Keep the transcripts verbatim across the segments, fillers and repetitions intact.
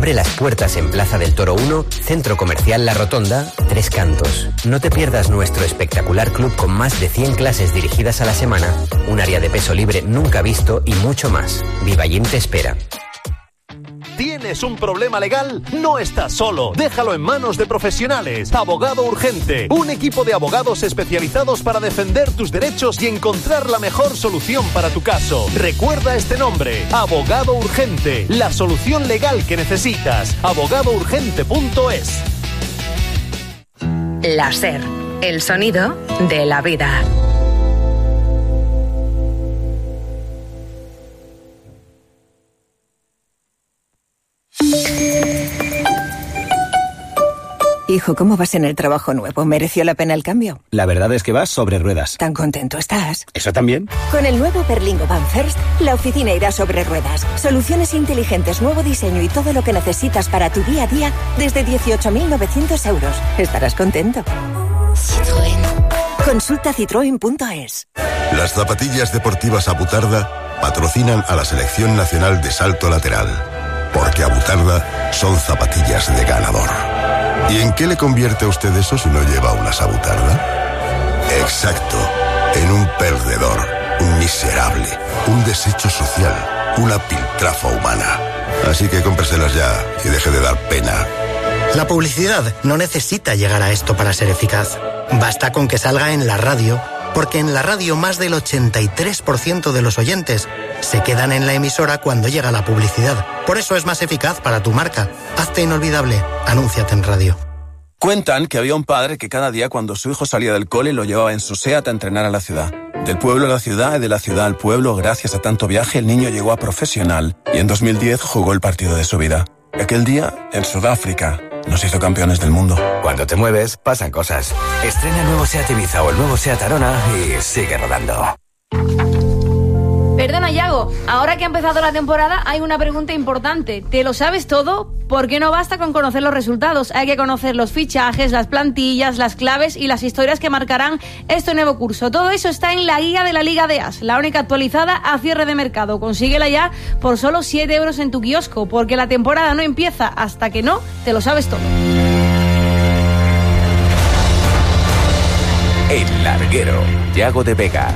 abre las puertas en Plaza del Toro uno, Centro Comercial La Rotonda, Tres Cantos. No te pierdas nuestro espectacular club con más de cien clases dirigidas a la semana, un área de peso libre nunca visto y mucho más. Vivallín te espera. ¿Tienes un problema legal? No estás solo. Déjalo en manos de profesionales. Abogado Urgente. Un equipo de abogados especializados para defender tus derechos y encontrar la mejor solución para tu caso. Recuerda este nombre. Abogado Urgente. La solución legal que necesitas. abogado urgente punto es. La SER. El sonido de la vida. Hijo, ¿cómo vas en el trabajo nuevo? ¿Mereció la pena el cambio? La verdad es que vas sobre ruedas. ¿Tan contento estás? ¿Eso también? Con el nuevo Berlingo Van First, la oficina irá sobre ruedas. Soluciones inteligentes, nuevo diseño y todo lo que necesitas para tu día a día desde dieciocho mil novecientos euros. Estarás contento. Citroën. Consulta citroen punto es. Las zapatillas deportivas Abutarda patrocinan a la Selección Nacional de Salto Lateral. Porque Abutarda son zapatillas de ganador. ¿Y en qué le convierte a usted eso si no lleva una Abutarda? Exacto, en un perdedor, un miserable, un desecho social, una piltrafa humana. Así que cómpreselas ya y deje de dar pena. La publicidad no necesita llegar a esto para ser eficaz. Basta con que salga en la radio, porque en la radio más del ochenta y tres por ciento de los oyentes se quedan en la emisora cuando llega la publicidad. Por eso es más eficaz para tu marca. Hazte inolvidable. Anúnciate en radio. Cuentan que había un padre que cada día cuando su hijo salía del cole lo llevaba en su SEAT a entrenar a la ciudad. Del pueblo a la ciudad y de la ciudad al pueblo, gracias a tanto viaje, el niño llegó a profesional y en dos mil diez jugó el partido de su vida. Aquel día, en Sudáfrica, nos hizo campeones del mundo. Cuando te mueves, pasan cosas. Estrena el nuevo SEAT Ibiza o el nuevo SEAT Arona y sigue rodando. Perdona, Yago, ahora que ha empezado la temporada hay una pregunta importante. ¿Te lo sabes todo? ¿Por qué no basta con conocer los resultados? Hay que conocer los fichajes, las plantillas, las claves y las historias que marcarán este nuevo curso. Todo eso está en la guía de la Liga de As, la única actualizada a cierre de mercado. Consíguela ya por solo siete euros en tu kiosco, porque la temporada no empieza hasta que no te lo sabes todo. El Larguero, Yago de Vega.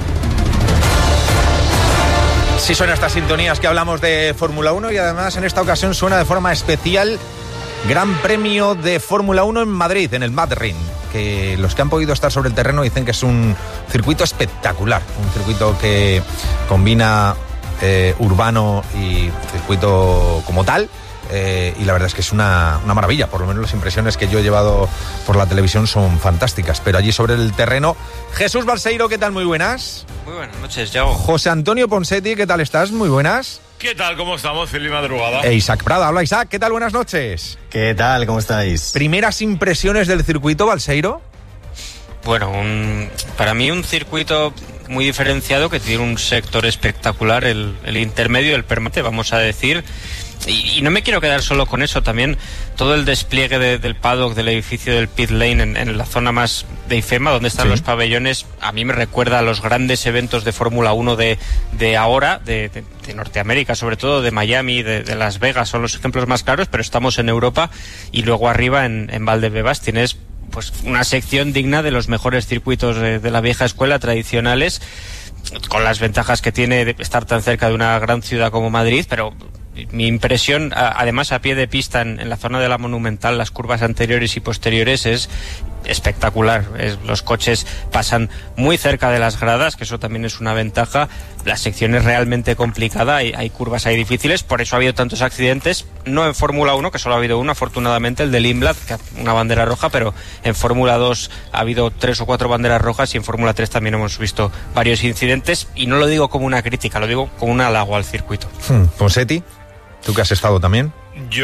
Sí, suena estas sintonías que hablamos de Fórmula uno y además en esta ocasión suena de forma especial Gran Premio de Fórmula uno en Madrid, en el Madrid, que los que han podido estar sobre el terreno dicen que es un circuito espectacular, un circuito que combina eh, urbano y circuito como tal. Eh, y la verdad es que es una, una maravilla, por lo menos las impresiones que yo he llevado por la televisión son fantásticas, pero allí sobre el terreno, Jesús Balseiro, ¿qué tal? Muy buenas. Muy buenas noches, Yago. José Antonio Ponsetti, ¿qué tal estás? Muy buenas. ¿Qué tal? ¿Cómo estamos? Feliz madrugada. E Isaac Prada, habla Isaac, ¿qué tal? Buenas noches. ¿Qué tal? ¿Cómo estáis? Primeras impresiones del circuito, Balseiro. Bueno, un, para mí un circuito muy diferenciado que tiene un sector espectacular, el, el intermedio, el permanente, vamos a decir. Y, y no me quiero quedar solo con eso, también todo el despliegue de, del paddock, del edificio del pit lane en, en la zona más de IFEMA, donde están sí. los pabellones, a mí me recuerda a los grandes eventos de Fórmula uno de, de ahora, de, de, de Norteamérica, sobre todo de Miami, de, de Las Vegas, son los ejemplos más claros, pero estamos en Europa y luego arriba en, en Valdebebas tienes pues una sección digna de los mejores circuitos de, de la vieja escuela tradicionales, con las ventajas que tiene de estar tan cerca de una gran ciudad como Madrid, pero mi impresión, además a pie de pista en, en la zona de la Monumental, las curvas anteriores y posteriores es espectacular. Es, los coches pasan muy cerca de las gradas, que eso también es una ventaja. La sección es realmente complicada, hay, hay curvas ahí difíciles, por eso ha habido tantos accidentes, no en Fórmula uno, que solo ha habido uno, afortunadamente, el de Limblad, que una bandera roja, pero en Fórmula dos ha habido tres o cuatro banderas rojas y en Fórmula tres también hemos visto varios incidentes, y no lo digo como una crítica, lo digo como un halago al circuito. Hmm. Ponsetti, ¿tú que has estado también?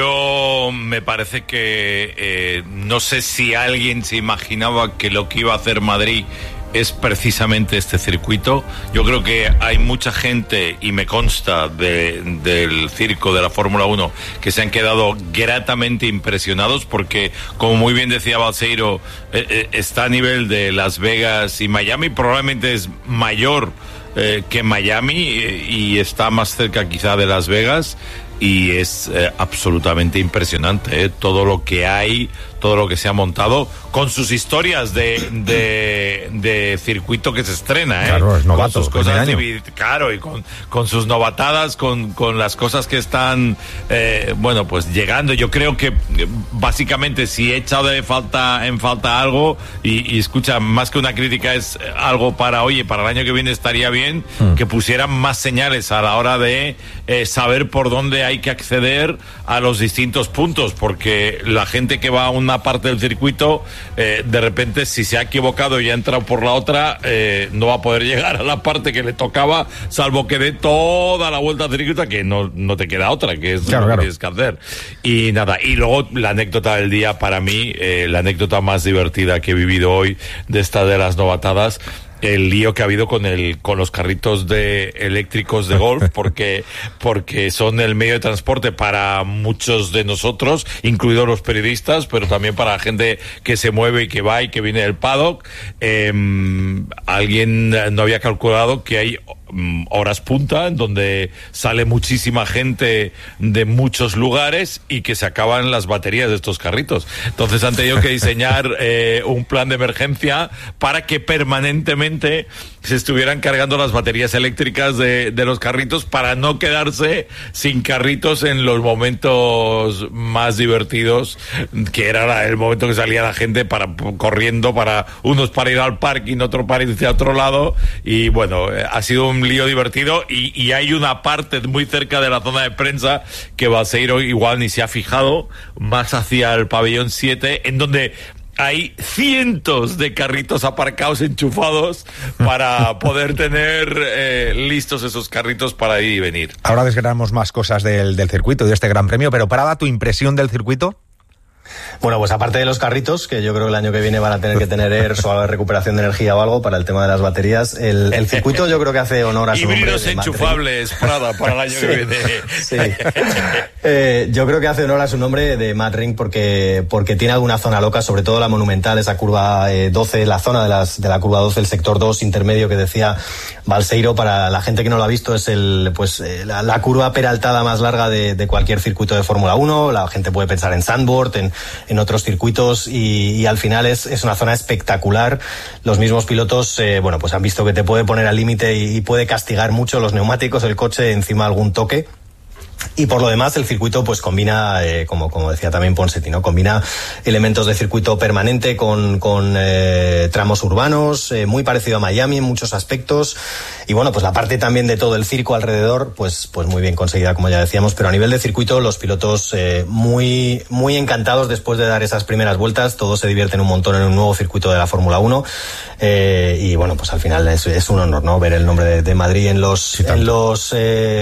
Yo me parece que eh, no sé si alguien se imaginaba que lo que iba a hacer Madrid es precisamente este circuito. Yo creo que hay mucha gente, y me consta de, del circo de la Fórmula uno, que se han quedado gratamente impresionados porque, como muy bien decía Balseiro, eh, eh, está a nivel de Las Vegas y Miami, probablemente es mayor eh, que Miami eh, y está más cerca quizá de Las Vegas. y es eh, absolutamente impresionante, ¿eh? Todo lo que hay, todo lo que se ha montado, con sus historias de, de, de circuito que se estrena, ¿eh? Claro, es novato, con sus cosas año. divid- claro, y con, con sus novatadas, con, con las cosas que están, eh, bueno, pues llegando. Yo creo que eh, básicamente si he echado de falta en falta algo, y, y escucha, más que una crítica es algo para, oye, para el año que viene estaría bien mm. que pusieran más señales a la hora de eh, saber por dónde hay que acceder a los distintos puntos, porque la gente que va a una parte del circuito, eh, de repente si se ha equivocado y ha entrado por la otra, eh, no va a poder llegar a la parte que le tocaba, salvo que dé toda la vuelta al circuito, que no, no te queda otra, que es claro, lo que claro. tienes que hacer. Y nada, y luego la anécdota del día para mí, eh, la anécdota más divertida que he vivido hoy de esta de las novatadas, el lío que ha habido con el con los carritos de eléctricos de golf, porque porque son el medio de transporte para muchos de nosotros, incluidos los periodistas, pero también para la gente que se mueve y que va y que viene del paddock. Eh, alguien no había calculado que hay horas punta en donde sale muchísima gente de muchos lugares y que se acaban las baterías de estos carritos. Entonces han tenido que diseñar eh, un plan de emergencia para que permanentemente se estuvieran cargando las baterías eléctricas de, de los carritos, para no quedarse sin carritos en los momentos más divertidos, que era el momento que salía la gente para corriendo, para unos para ir al parking, otro para irse a otro lado. Y bueno, ha sido un lío divertido, y, y hay una parte muy cerca de la zona de prensa que Balseiro igual ni se ha fijado, más hacia el pabellón siete, en donde hay cientos de carritos aparcados, enchufados, para poder tener eh, listos esos carritos para ir y venir. Ahora desgranamos más cosas del, del circuito y de este Gran Premio, pero Prada, ¿tu impresión del circuito? Bueno, pues aparte de los carritos, que yo creo que el año que viene van a tener que tener E R S o recuperación de energía o algo para el tema de las baterías, el, el circuito yo creo que hace honor a su nombre. Híbridos enchufables, Prada, para el año sí, que viene. Sí. Eh, yo creo que hace honor a su nombre de Mad Ring porque, porque tiene alguna zona loca, sobre todo la monumental, esa curva eh, doce, la zona de, las, de la curva doce, el sector dos intermedio que decía Balseiro. Para la gente que no lo ha visto, es el, pues, eh, la, la curva peraltada más larga de, de cualquier circuito de Fórmula uno. La gente puede pensar en sandboard, en en otros circuitos, y, y al final es, es una zona espectacular. Los mismos pilotos, eh, bueno, pues han visto que te puede poner al límite y, y puede castigar mucho los neumáticos, el coche, encima algún toque. Y por lo demás el circuito pues combina, eh, como, como decía también Ponseti, ¿no? Combina elementos de circuito permanente con, con eh, tramos urbanos, eh, muy parecido a Miami en muchos aspectos. Y bueno, pues la parte también de todo el circo alrededor, pues, pues muy bien conseguida, como ya decíamos. Pero a nivel de circuito, los pilotos eh, muy, muy encantados después de dar esas primeras vueltas. Todos se divierten un montón en un nuevo circuito de la Fórmula uno. Eh, y bueno, pues al final es, es un honor, ¿no? Ver el nombre de, de Madrid en los, sí, en los,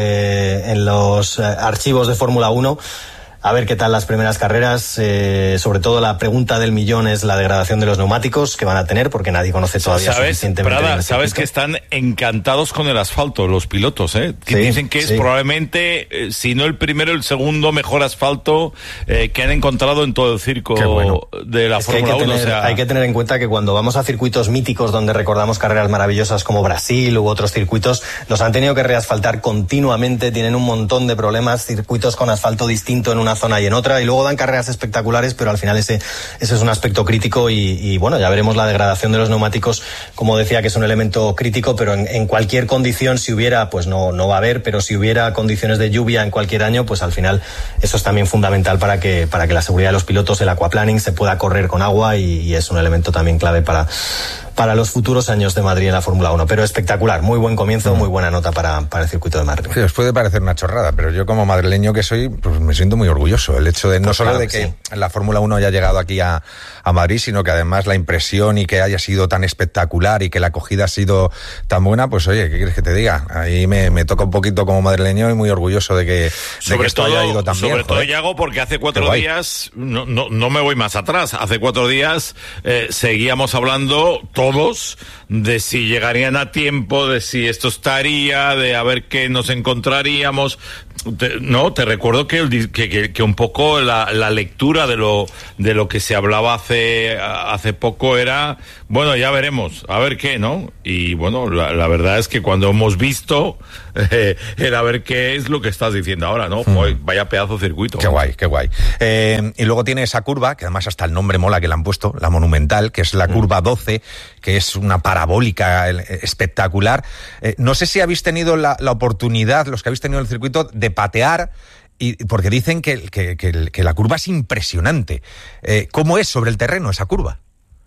eh, en los archivos de Fórmula uno. A ver qué tal las primeras carreras. Eh, sobre todo la pregunta del millón es la degradación de los neumáticos que van a tener, porque nadie conoce todavía ¿Sabes, suficientemente. Prada, sabes que están encantados con el asfalto los pilotos, ¿eh? Que sí, dicen que es sí. probablemente, eh, si no el primero, el segundo mejor asfalto eh, que han encontrado en todo el circo bueno. de la Fórmula uno. O sea... Hay que tener en cuenta que cuando vamos a circuitos míticos donde recordamos carreras maravillosas como Brasil u otros circuitos, los han tenido que reasfaltar continuamente, tienen un montón de problemas, circuitos con asfalto distinto en una zona y en otra, y luego dan carreras espectaculares, pero al final ese, ese es un aspecto crítico. Y, y bueno, ya veremos la degradación de los neumáticos, como decía, que es un elemento crítico, pero en, en cualquier condición, si hubiera, pues no, no va a haber, pero si hubiera condiciones de lluvia en cualquier año, pues al final eso es también fundamental para que, para que la seguridad de los pilotos, el aquaplaning, se pueda correr con agua, y, y es un elemento también clave para, para los futuros años de Madrid en la Fórmula uno. Pero espectacular, muy buen comienzo, muy buena nota para, para el circuito de Madrid. Sí, os puede parecer una chorrada, pero yo como madrileño que soy, pues me siento muy orgulloso. El hecho de no pues solo claro, de que sí. la Fórmula uno haya llegado aquí a, a Madrid, sino que además la impresión y que haya sido tan espectacular y que la acogida ha sido tan buena, pues oye, ¿qué quieres que te diga? Ahí me, me toca un poquito como madrileño y muy orgulloso de que, de sobre que esto todo, haya ido tan sobre bien. Sobre todo, Yago, porque hace cuatro días, no, no, no me voy más atrás, hace cuatro días eh, seguíamos hablando todos de si llegarían a tiempo, de si esto estaría, de a ver qué nos encontraríamos. Te, no, te recuerdo que, el, que, que, que un poco la, la lectura de lo de lo que se hablaba hace hace poco era, bueno, ya veremos, a ver qué, ¿no? Y bueno, la, la verdad es que cuando hemos visto eh, el a ver qué es lo que estás diciendo ahora, ¿no? Hmm. Pues vaya pedazo de circuito. Qué guay, qué guay. Eh, y luego tiene esa curva, que además hasta el nombre mola que le han puesto, la Monumental, que es la curva doce, que es una parabólica espectacular. Eh, no sé si habéis tenido la, la oportunidad, los que habéis tenido el circuito, de patear, y porque dicen que, que, que, que la curva es impresionante. Eh, ¿Cómo es sobre el terreno esa curva?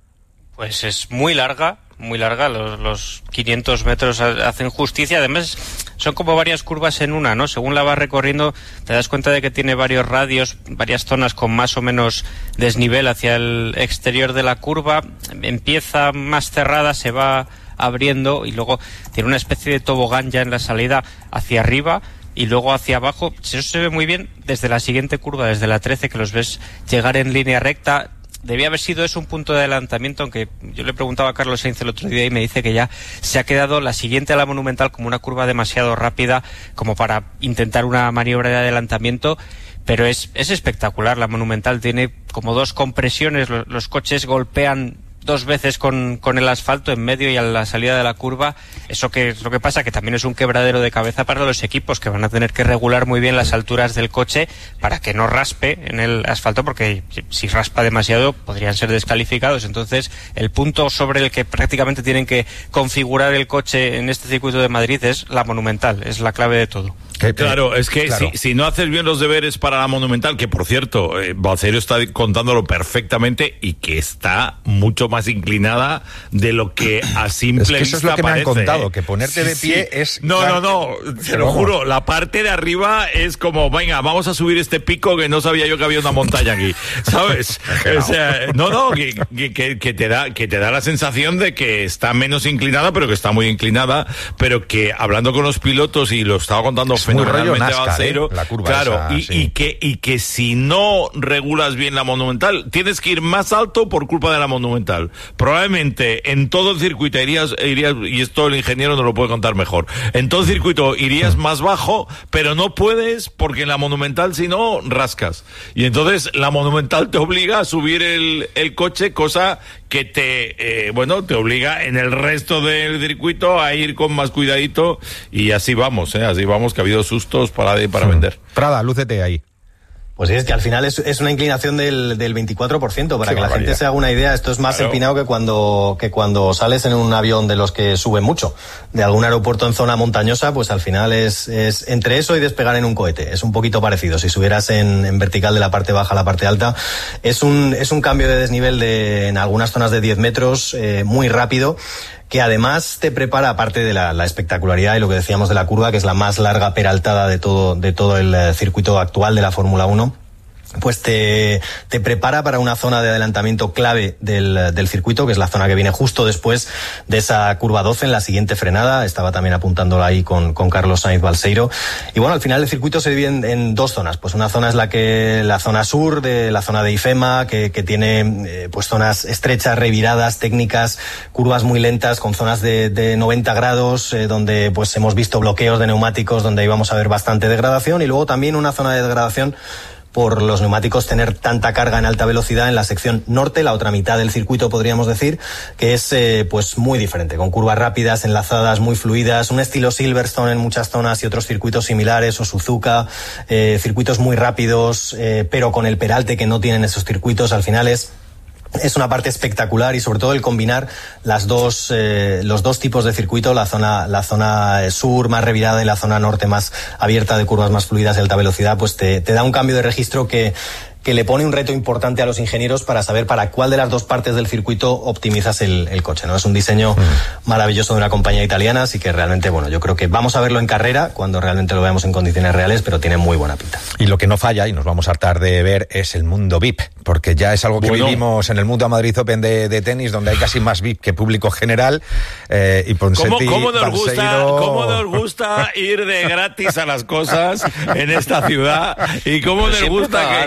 Pues es muy larga, muy larga, los, los quinientos metros hacen justicia, además son como varias curvas en una, ¿no? Según la vas recorriendo te das cuenta de que tiene varios radios, varias zonas con más o menos desnivel hacia el exterior de la curva, empieza más cerrada, se va abriendo y luego tiene una especie de tobogán ya en la salida hacia arriba y luego hacia abajo. Eso se ve muy bien desde la siguiente curva, desde la trece, que los ves llegar en línea recta. Debía haber sido eso un punto de adelantamiento, aunque yo le preguntaba a Carlos Sainz el otro día y me dice que ya se ha quedado la siguiente a la Monumental como una curva demasiado rápida como para intentar una maniobra de adelantamiento, pero es, es espectacular. La Monumental tiene como dos compresiones, los, los coches golpean dos veces con, con el asfalto en medio y a la salida de la curva. Eso que es lo que pasa, que también es un quebradero de cabeza para los equipos, que van a tener que regular muy bien las alturas del coche para que no raspe en el asfalto, porque si raspa demasiado podrían ser descalificados. Entonces el punto sobre el que prácticamente tienen que configurar el coche en este circuito de Madrid es la Monumental, es la clave de todo. Claro, es que claro. Si, si no haces bien los deberes para la Monumental, que por cierto, eh, Balseiro está contándolo perfectamente y que está mucho más inclinada de lo que a simple vista parece. Es que eso es lo que parece, me han contado, ¿eh? que ponerte de pie sí. es... No, no, no, te lo juro, la parte de arriba es como, venga, vamos a subir este pico que no sabía yo que había una montaña aquí, ¿sabes? O sea, no, no, que, que, que, te da, que te da la sensación de que está menos inclinada, pero que está muy inclinada, pero que hablando con los pilotos, y lo estaba contando fenomenalmente Balseiro, ¿eh? La curva claro, esa, y, sí. y, que, y que si no regulas bien la Monumental, tienes que ir más alto por culpa de la Monumental. Probablemente en todo el circuito irías, irías, y esto el ingeniero nos lo puede contar mejor, en todo el circuito irías más bajo, pero no puedes porque en la Monumental si no rascas. Y entonces la Monumental te obliga a subir el, el coche, cosa que te, eh, bueno, te obliga en el resto del circuito a ir con más cuidadito, y así vamos, eh, así vamos, que ha habido sustos para, para sí. vender. Prada, lúcete ahí. Pues sí, es que al final es, es una inclinación del, del veinticuatro por ciento, para Qué que barbaridad. La gente se haga una idea. Esto es más claro. empinado que cuando, que cuando sales en un avión de los que suben mucho, de algún aeropuerto en zona montañosa, pues al final es, es entre eso y despegar en un cohete. Es un poquito parecido. Si subieras en, en vertical de la parte baja a la parte alta, es un, es un cambio de desnivel de, en algunas zonas de diez metros, eh, muy rápido, que además te prepara, aparte de la, la espectacularidad y lo que decíamos de la curva, que es la más larga peraltada de todo, de todo el circuito actual de la Fórmula uno, pues te, te prepara para una zona de adelantamiento clave del, del circuito, que es la zona que viene justo después de esa curva doce, en la siguiente frenada. Estaba también apuntándola ahí con, con Carlos Sainz Balseiro. Y bueno, al final el circuito se divide en, en dos zonas. Pues una zona es la que, la zona sur, de la zona de IFEMA, que, que tiene eh, pues zonas estrechas, reviradas, técnicas, curvas muy lentas, con zonas de, de noventa grados, eh, donde pues hemos visto bloqueos de neumáticos, donde íbamos a ver bastante degradación. Y luego también una zona de degradación por los neumáticos tener tanta carga en alta velocidad en la sección norte, la otra mitad del circuito podríamos decir, que es eh, pues muy diferente, con curvas rápidas, enlazadas, muy fluidas, un estilo Silverstone en muchas zonas y otros circuitos similares, o Suzuka, eh, circuitos muy rápidos, eh, pero con el peralte que no tienen esos circuitos. Al final es Es una parte espectacular, y sobre todo el combinar las dos, eh, los dos tipos de circuito, la zona, la zona sur más revirada y la zona norte más abierta, de curvas más fluidas y alta velocidad, pues te, te da un cambio de registro que, que le pone un reto importante a los ingenieros para saber para cuál de las dos partes del circuito optimizas el, el coche, ¿no? Es un diseño mm. maravilloso de una compañía italiana, así que realmente, bueno, yo creo que vamos a verlo en carrera cuando realmente lo veamos en condiciones reales, pero tiene muy buena pinta. Y lo que no falla, y nos vamos a hartar de ver, es el mundo V I P, porque ya es algo que bueno. vivimos en el Mundo Madrid Open de, de tenis, donde hay casi más V I P que público general, eh, y Ponseti, ¿Cómo, cómo, nos Balseiro... gusta, ¿Cómo nos gusta ir de gratis a las cosas en esta ciudad? Y cómo nos gusta que... Pero siempre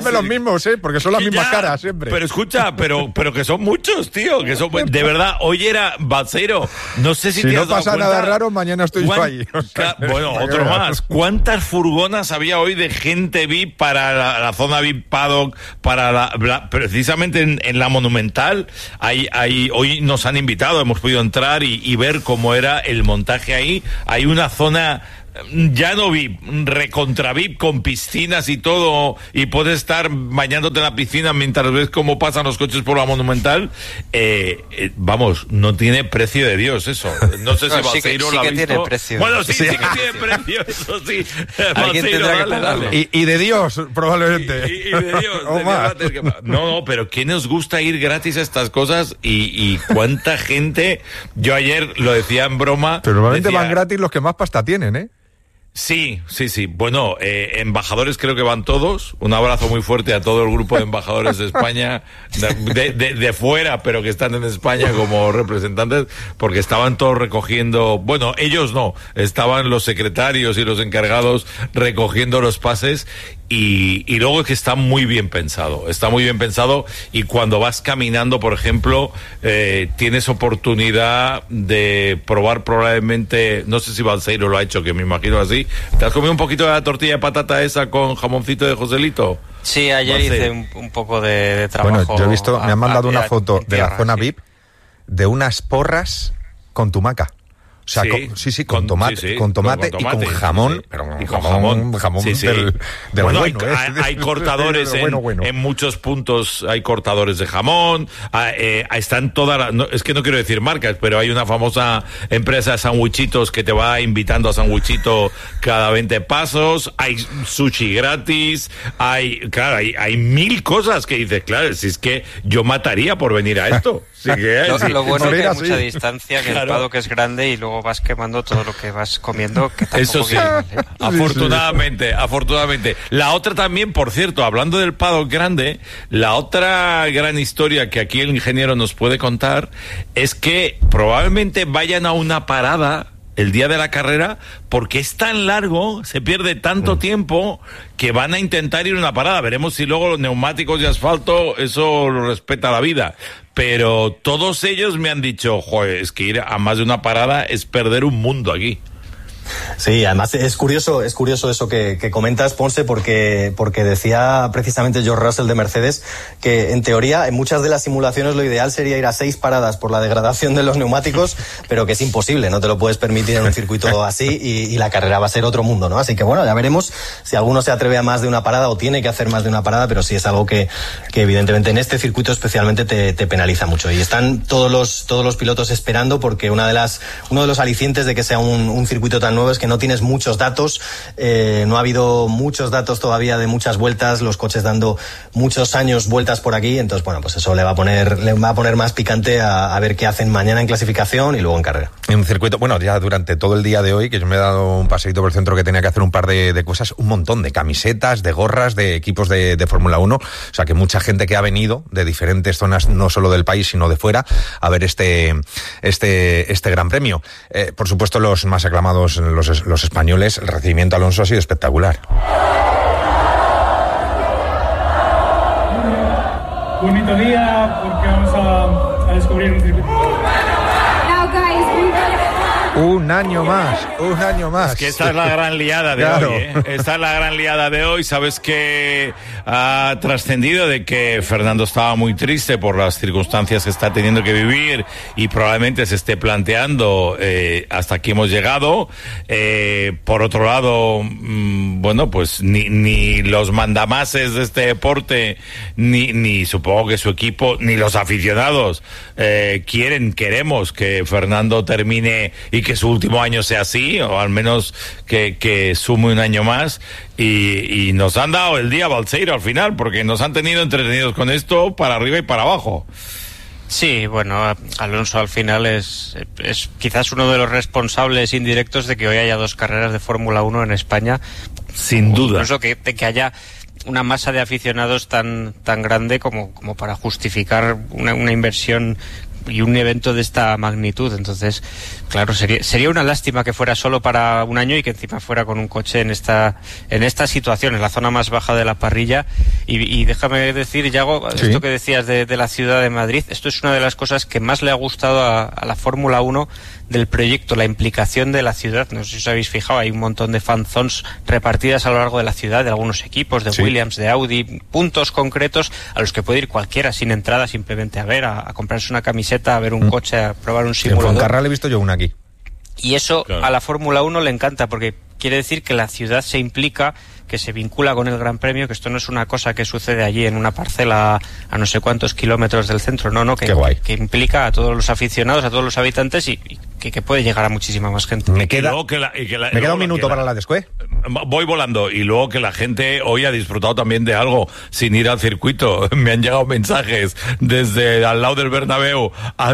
siempre los mismos, ¿eh? Porque son las mismas Ya, caras siempre. Pero escucha, pero, pero que son muchos, tío. Que son, de verdad, hoy era Balseiro. No sé si, si te no has dado pasa cuenta, nada raro, mañana estoy yo ahí. O sea, bueno, otro más. ¿Cuántas furgonas había hoy de gente V I P para la, la zona V I P Paddock, para la, la, precisamente en, en la Monumental? Hay, hay, hoy nos han invitado, hemos podido entrar y, y ver cómo era el montaje ahí. Hay una zona ya no V I P, recontra V I P con piscinas y todo, y puedes estar bañándote en la piscina mientras ves cómo pasan los coches por la Monumental. Eh, eh, vamos, no tiene precio de Dios eso. No sé si no, Balseiro sí que, lo sí ha que visto. Tiene precio. Bueno, sí, sí, sí sí que tiene precio, eso sí. Alguien Balseiro, tendrá que dale, pagarlo. dale. Y, y de Dios, probablemente. Y, y, y de Dios. O de más. Dios que... No, no, pero ¿quién nos gusta ir gratis a estas cosas? Y, y cuánta gente. Yo ayer lo decía en broma. Pero normalmente decía, van gratis los que más pasta tienen, ¿eh? Sí, sí, sí. Bueno, eh, embajadores creo que van todos. Un abrazo muy fuerte a todo el grupo de embajadores de España, de, de, de fuera, pero que están en España como representantes, porque estaban todos recogiendo, bueno, ellos no, estaban los secretarios y los encargados recogiendo los pases. Y, y luego es que está muy bien pensado, está muy bien pensado, y cuando vas caminando, por ejemplo, eh, tienes oportunidad de probar probablemente, no sé si Balseiro lo ha hecho, que me imagino así. ¿Te has comido un poquito de la tortilla de patata esa con jamoncito de Joselito? Sí, ayer Balseiro. hice un, un poco de, de trabajo. Bueno, yo he visto, me han mandado a, una a, foto de la tierra, zona sí. V I P de unas porras con tumaca. O sea, Sí, con, sí, sí, con, con- tomate, sí, sí, con tomate con y tomate, con jamón, sí, sí. pero Y con jamón, jamón, jamón sí, sí. del, del Bueno, bueno, hay, ¿eh? hay- hay cortadores en, Bueno, bueno. en muchos puntos, hay cortadores de jamón, ah, eh, están todas las, no, es que no quiero decir marcas, pero hay una famosa empresa de sandwichitos que te va invitando a sandwichito cada veinte pasos, hay sushi gratis, hay, claro, hay, hay mil cosas que dices, claro, si es que yo mataría por venir a esto. Sí que, Lo, sí. lo bueno es que hay así. mucha distancia, que Claro. el paddock es grande y luego vas quemando todo lo que vas comiendo, que tampoco Eso sí, viene mal, ¿eh? afortunadamente, afortunadamente. La otra también, por cierto, hablando del paddock grande, la otra gran historia que aquí el ingeniero nos puede contar es que probablemente vayan a una parada el día de la carrera, porque es tan largo, se pierde tanto tiempo, que van a intentar ir a una parada. Veremos si luego los neumáticos de asfalto, eso lo respeta la vida. Pero todos ellos me han dicho, joder, es que ir a más de una parada es perder un mundo aquí. Sí, además es curioso, es curioso eso que, que comentas, Ponce, porque, porque decía precisamente George Russell de Mercedes que en teoría en muchas de las simulaciones lo ideal sería ir a seis paradas por la degradación de los neumáticos, pero que es imposible, no te lo puedes permitir en un circuito así y, y la carrera va a ser otro mundo, ¿no? Así que bueno, ya veremos si alguno se atreve a más de una parada o tiene que hacer más de una parada, pero sí es algo que, que evidentemente en este circuito especialmente te, te penaliza mucho. Y están todos los, todos los pilotos esperando, porque una de las, uno de los alicientes de que sea un, un circuito tan nuevo es que no tienes muchos datos, eh, no ha habido muchos datos todavía de muchas vueltas, los coches dando muchos años vueltas por aquí, entonces bueno, pues eso le va a poner, le va a poner más picante a, a ver qué hacen mañana en clasificación y luego en carrera. En un circuito, bueno, ya durante todo el día de hoy, que yo me he dado un paseíto por el centro que tenía que hacer un par de, de cosas, un montón de camisetas, de gorras, de equipos de, de Fórmula uno, o sea que mucha gente que ha venido de diferentes zonas, no solo del país, sino de fuera, a ver este, este, este gran premio. Eh, por supuesto, los más aclamados, los, los españoles, el recibimiento a Alonso ha sido espectacular. Bonito día, porque vamos a, a descubrir un circuito. Un año más, un año más. Es que esta es la gran liada de Claro. hoy, ¿eh? Esta es la gran liada de hoy. Sabes que ha trascendido de que Fernando estaba muy triste por las circunstancias que está teniendo que vivir y probablemente se esté planteando eh, hasta aquí hemos llegado. Eh, por otro lado, mmm, bueno, pues ni, ni los mandamases de este deporte, ni, ni supongo que su equipo, ni los aficionados eh, quieren, queremos que Fernando termine y que su último año sea así, o al menos que, que sume un año más, y, y nos han dado el día Balseiro al final, porque nos han tenido entretenidos con esto para arriba y para abajo. Sí, bueno, Alonso al final es, es quizás uno de los responsables indirectos de que hoy haya dos carreras de Fórmula uno en España. Sin duda. Incluso que, de que haya una masa de aficionados tan tan grande como, como para justificar una, una inversión y un evento de esta magnitud. Entonces, claro, sería sería una lástima que fuera solo para un año y que encima fuera con un coche en esta en esta situación, en la zona más baja de la parrilla. Y, y déjame decir, Yago, sí. esto que decías de, de la ciudad de Madrid, esto es una de las cosas que más le ha gustado a, a la Fórmula uno del proyecto, la implicación de la ciudad. No sé si os habéis fijado, hay un montón de fan zones repartidas a lo largo de la ciudad, de algunos equipos, de sí. Williams, de Audi, puntos concretos a los que puede ir cualquiera sin entrada, simplemente a ver, a, a comprarse una camiseta, a ver un mm. coche, a probar un simulador. En Fuencarral he visto yo una aquí. Y eso claro. a la Fórmula uno le encanta, porque quiere decir que la ciudad se implica, que se vincula con el Gran Premio, que esto no es una cosa que sucede allí en una parcela a no sé cuántos kilómetros del centro, no, no, que, que implica a todos los aficionados, a todos los habitantes y, y que, que puede llegar a muchísima más gente. Me queda, que la, y que la, me queda un minuto para la después. Voy volando, y luego que la gente hoy ha disfrutado también de algo sin ir al circuito. Me han llegado mensajes desde al lado del Bernabéu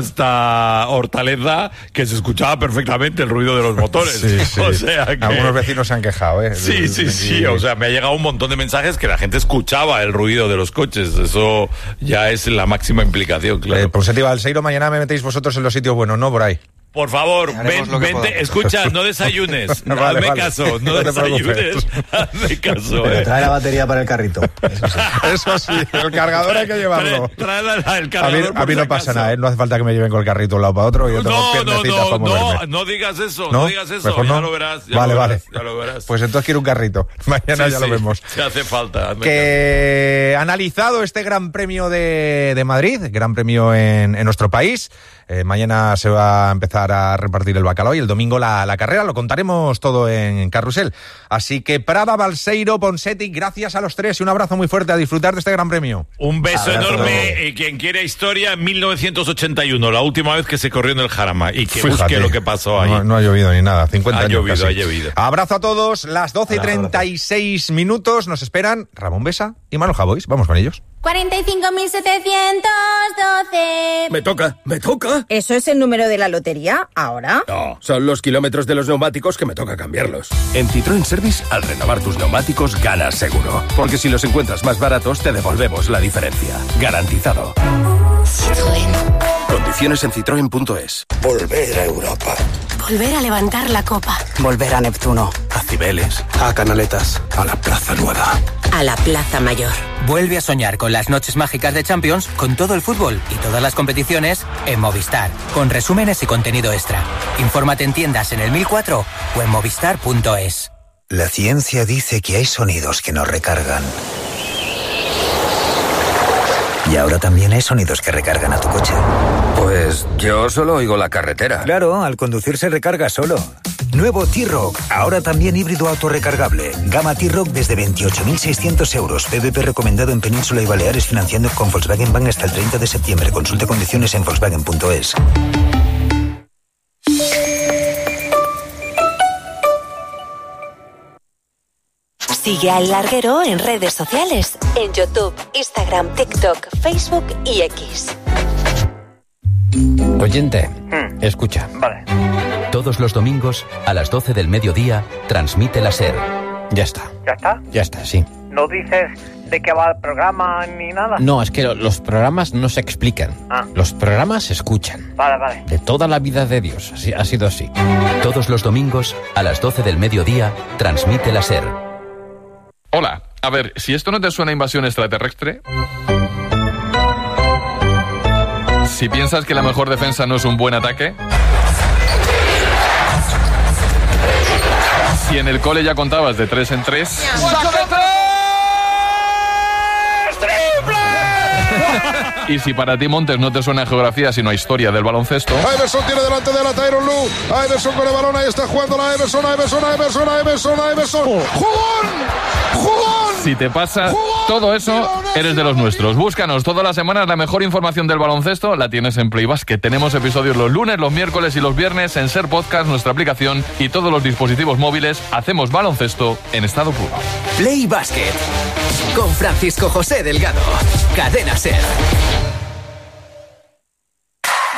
hasta Hortaleza que se escuchaba perfectamente el ruido de los motores. Sí, sí. O sea que... algunos vecinos se han quejado, ¿eh? Sí, sí, sí. O sea, me ha llegado un montón de mensajes que la gente escuchaba el ruido de los coches. Eso ya es la máxima implicación, claro. Eh, Ponseti Balseiro, mañana me metéis vosotros en los sitios buenos, ¿no? Por ahí. Por favor, ven, vente, escucha, no desayunes, no, vale, hazme vale. caso, no, no desayunes, hazme caso. Pero trae la batería para el carrito. Eso sí, Eso sí el cargador hay que llevarlo. Trae, trae la, el cargador. A mí, a mí no pasa nada, ¿eh? No hace falta que me lleven con el carrito de un lado para otro. Y yo tengo no, piernecitas no, para moverme. no, no digas eso, no, no digas eso, Mejor ya no. lo verás. Ya vale, lo vale. Verás, ya lo verás. Pues entonces quiero un carrito. Mañana sí, ya sí, lo vemos. Se hace falta. Que caso. Analizado este Gran Premio de, de Madrid, Gran Premio en, en nuestro país. Eh, mañana se va a empezar a repartir el bacalao y el domingo la, la carrera. Lo contaremos todo en Carrusel. Así que Prada, Balseiro, Ponseti, gracias a los tres y un abrazo muy fuerte, a disfrutar de este Gran Premio. Un beso abrazo enorme. Eh, quien quiera historia, mil novecientos ochenta y uno, la última vez que se corrió en el Jarama, y que Fíjate, busque lo que pasó ahí. No, no ha llovido ni nada, cincuenta ha años llovido, casi. Ha llovido. Abrazo a todos, las doce y treinta y seis minutos nos esperan Ramón Besa y Manuel Javois. Vamos con ellos. cuarenta y cinco mil setecientos doce. Me toca, me toca. ¿Eso es el número de la lotería ahora? No, son los kilómetros de los neumáticos que me toca cambiarlos. En Citroën Service, al renovar tus neumáticos, ganas seguro. Porque si los encuentras más baratos, te devolvemos la diferencia. Garantizado. Citroën. Condiciones en citroen punto es. Volver a Europa. Volver a levantar la copa. Volver a Neptuno. A Cibeles. A Canaletas. A la Plaza Nueva. A la Plaza Mayor. Vuelve a soñar con las noches mágicas de Champions, con todo el fútbol y todas las competiciones en Movistar, con resúmenes y contenido extra. Infórmate en tiendas en el mil cuatro o en movistar punto es. La ciencia dice que hay sonidos que nos recargan. Y ahora también hay sonidos que recargan a tu coche. Pues yo solo oigo la carretera. Claro, al conducir se recarga solo. Nuevo T-Roc, ahora también híbrido autorrecargable. Gama T-Roc desde veintiocho mil seiscientos euros. P V P recomendado en Península y Baleares, financiando con Volkswagen Bank hasta el treinta de septiembre. Consulte condiciones en volkswagen punto es. Sigue a El Larguero en redes sociales, en YouTube, Instagram, TikTok, Facebook y X. Oyente, hmm. escucha. Vale. Todos los domingos, a las doce del mediodía, transmite la SER. Ya está. ¿Ya está? Ya está, sí. ¿No dices de qué va el programa ni nada? No, es que lo, los programas no se explican. Ah. Los programas se escuchan. Vale, vale. De toda la vida de Dios, así, ha sido así. Todos los domingos, a las doce del mediodía, transmite la SER. Hola, a ver, si esto no te suena a invasión extraterrestre... Si piensas que la mejor defensa no es un buen ataque... Si en el cole ya contabas de tres en tres... ¡Saque tres! ¡Triple! Y si para ti, Montes, no te suena a geografía sino a historia del baloncesto... Iverson tiene delante de la Tyronn Lue. Iverson con el balón, ahí está jugando la Iverson, Iverson, Iverson, Iverson, Iverson. ¡Jugón! ¡Jugón! Si te pasa todo eso, eres de los nuestros. Búscanos todas las semanas, la mejor información del baloncesto la tienes en Play Basket. Tenemos episodios los lunes, los miércoles y los viernes en Ser Podcast, nuestra aplicación y todos los dispositivos móviles. Hacemos baloncesto en estado puro. Play Basket con Francisco José Delgado. Cadena Ser.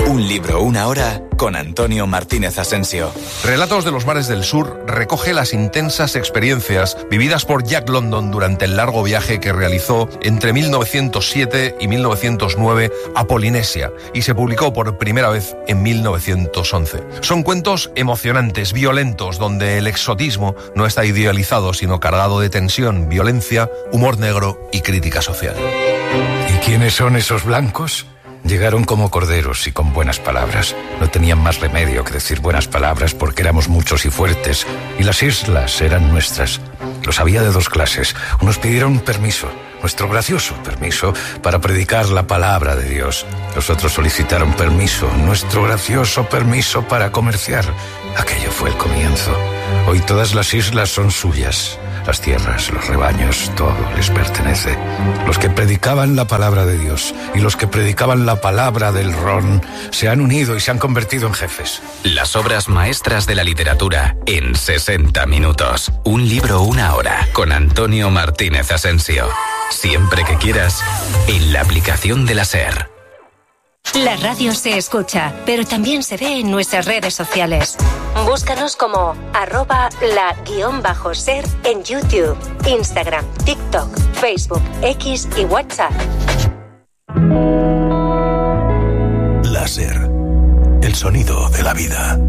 Un libro, una hora, con Antonio Martínez Asensio. Relatos de los mares del sur recoge las intensas experiencias vividas por Jack London durante el largo viaje que realizó entre mil novecientos siete y mil novecientos nueve a Polinesia y se publicó por primera vez en mil novecientos once. Son cuentos emocionantes, violentos, donde el exotismo no está idealizado, sino cargado de tensión, violencia, humor negro y crítica social. ¿Y quiénes son esos blancos? Llegaron como corderos y con buenas palabras. No tenían más remedio que decir buenas palabras porque éramos muchos y fuertes, y las islas eran nuestras. Los había de dos clases. Unos pidieron permiso, nuestro gracioso permiso, para predicar la palabra de Dios. Los otros solicitaron permiso, nuestro gracioso permiso para comerciar. Aquello fue el comienzo. Hoy todas las islas son suyas. Las tierras, los rebaños, todo les pertenece. Los que predicaban la palabra de Dios y los que predicaban la palabra del ron se han unido y se han convertido en jefes. Las obras maestras de la literatura en sesenta minutos. Un libro, una hora, con Antonio Martínez Asensio. Siempre que quieras, en la aplicación de la SER. La radio se escucha, pero también se ve en nuestras redes sociales. Búscanos como arroba la guión bajo ser en YouTube, Instagram, TikTok, Facebook, X y WhatsApp. La SER, el sonido de la vida.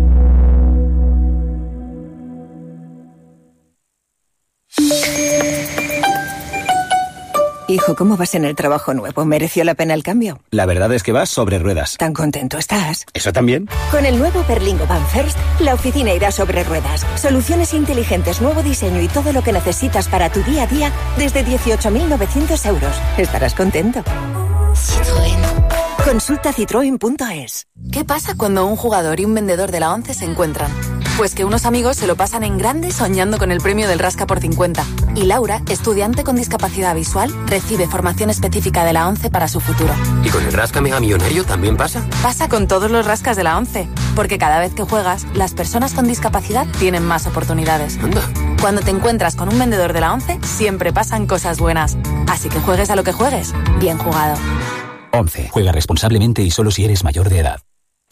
Hijo, ¿cómo vas en el trabajo nuevo? ¿Mereció la pena el cambio? La verdad es que vas sobre ruedas. ¿Tan contento estás? ¿Eso también? Con el nuevo Berlingo Van First, la oficina irá sobre ruedas. Soluciones inteligentes, nuevo diseño y todo lo que necesitas para tu día a día desde dieciocho mil novecientos euros. Estarás contento. Citroën. Consulta citroen punto es. ¿Qué pasa cuando un jugador y un vendedor de la ONCE se encuentran? Pues que unos amigos se lo pasan en grande soñando con el premio del Rasca por cincuenta. Y Laura, estudiante con discapacidad visual, recibe formación específica de la ONCE para su futuro. ¿Y con el Rasca Mega Millonario también pasa? Pasa con todos los rascas de la ONCE, porque cada vez que juegas, las personas con discapacidad tienen más oportunidades. Anda. Cuando te encuentras con un vendedor de la ONCE, siempre pasan cosas buenas. Así que juegues a lo que juegues, bien jugado. once. Juega responsablemente y solo si eres mayor de edad.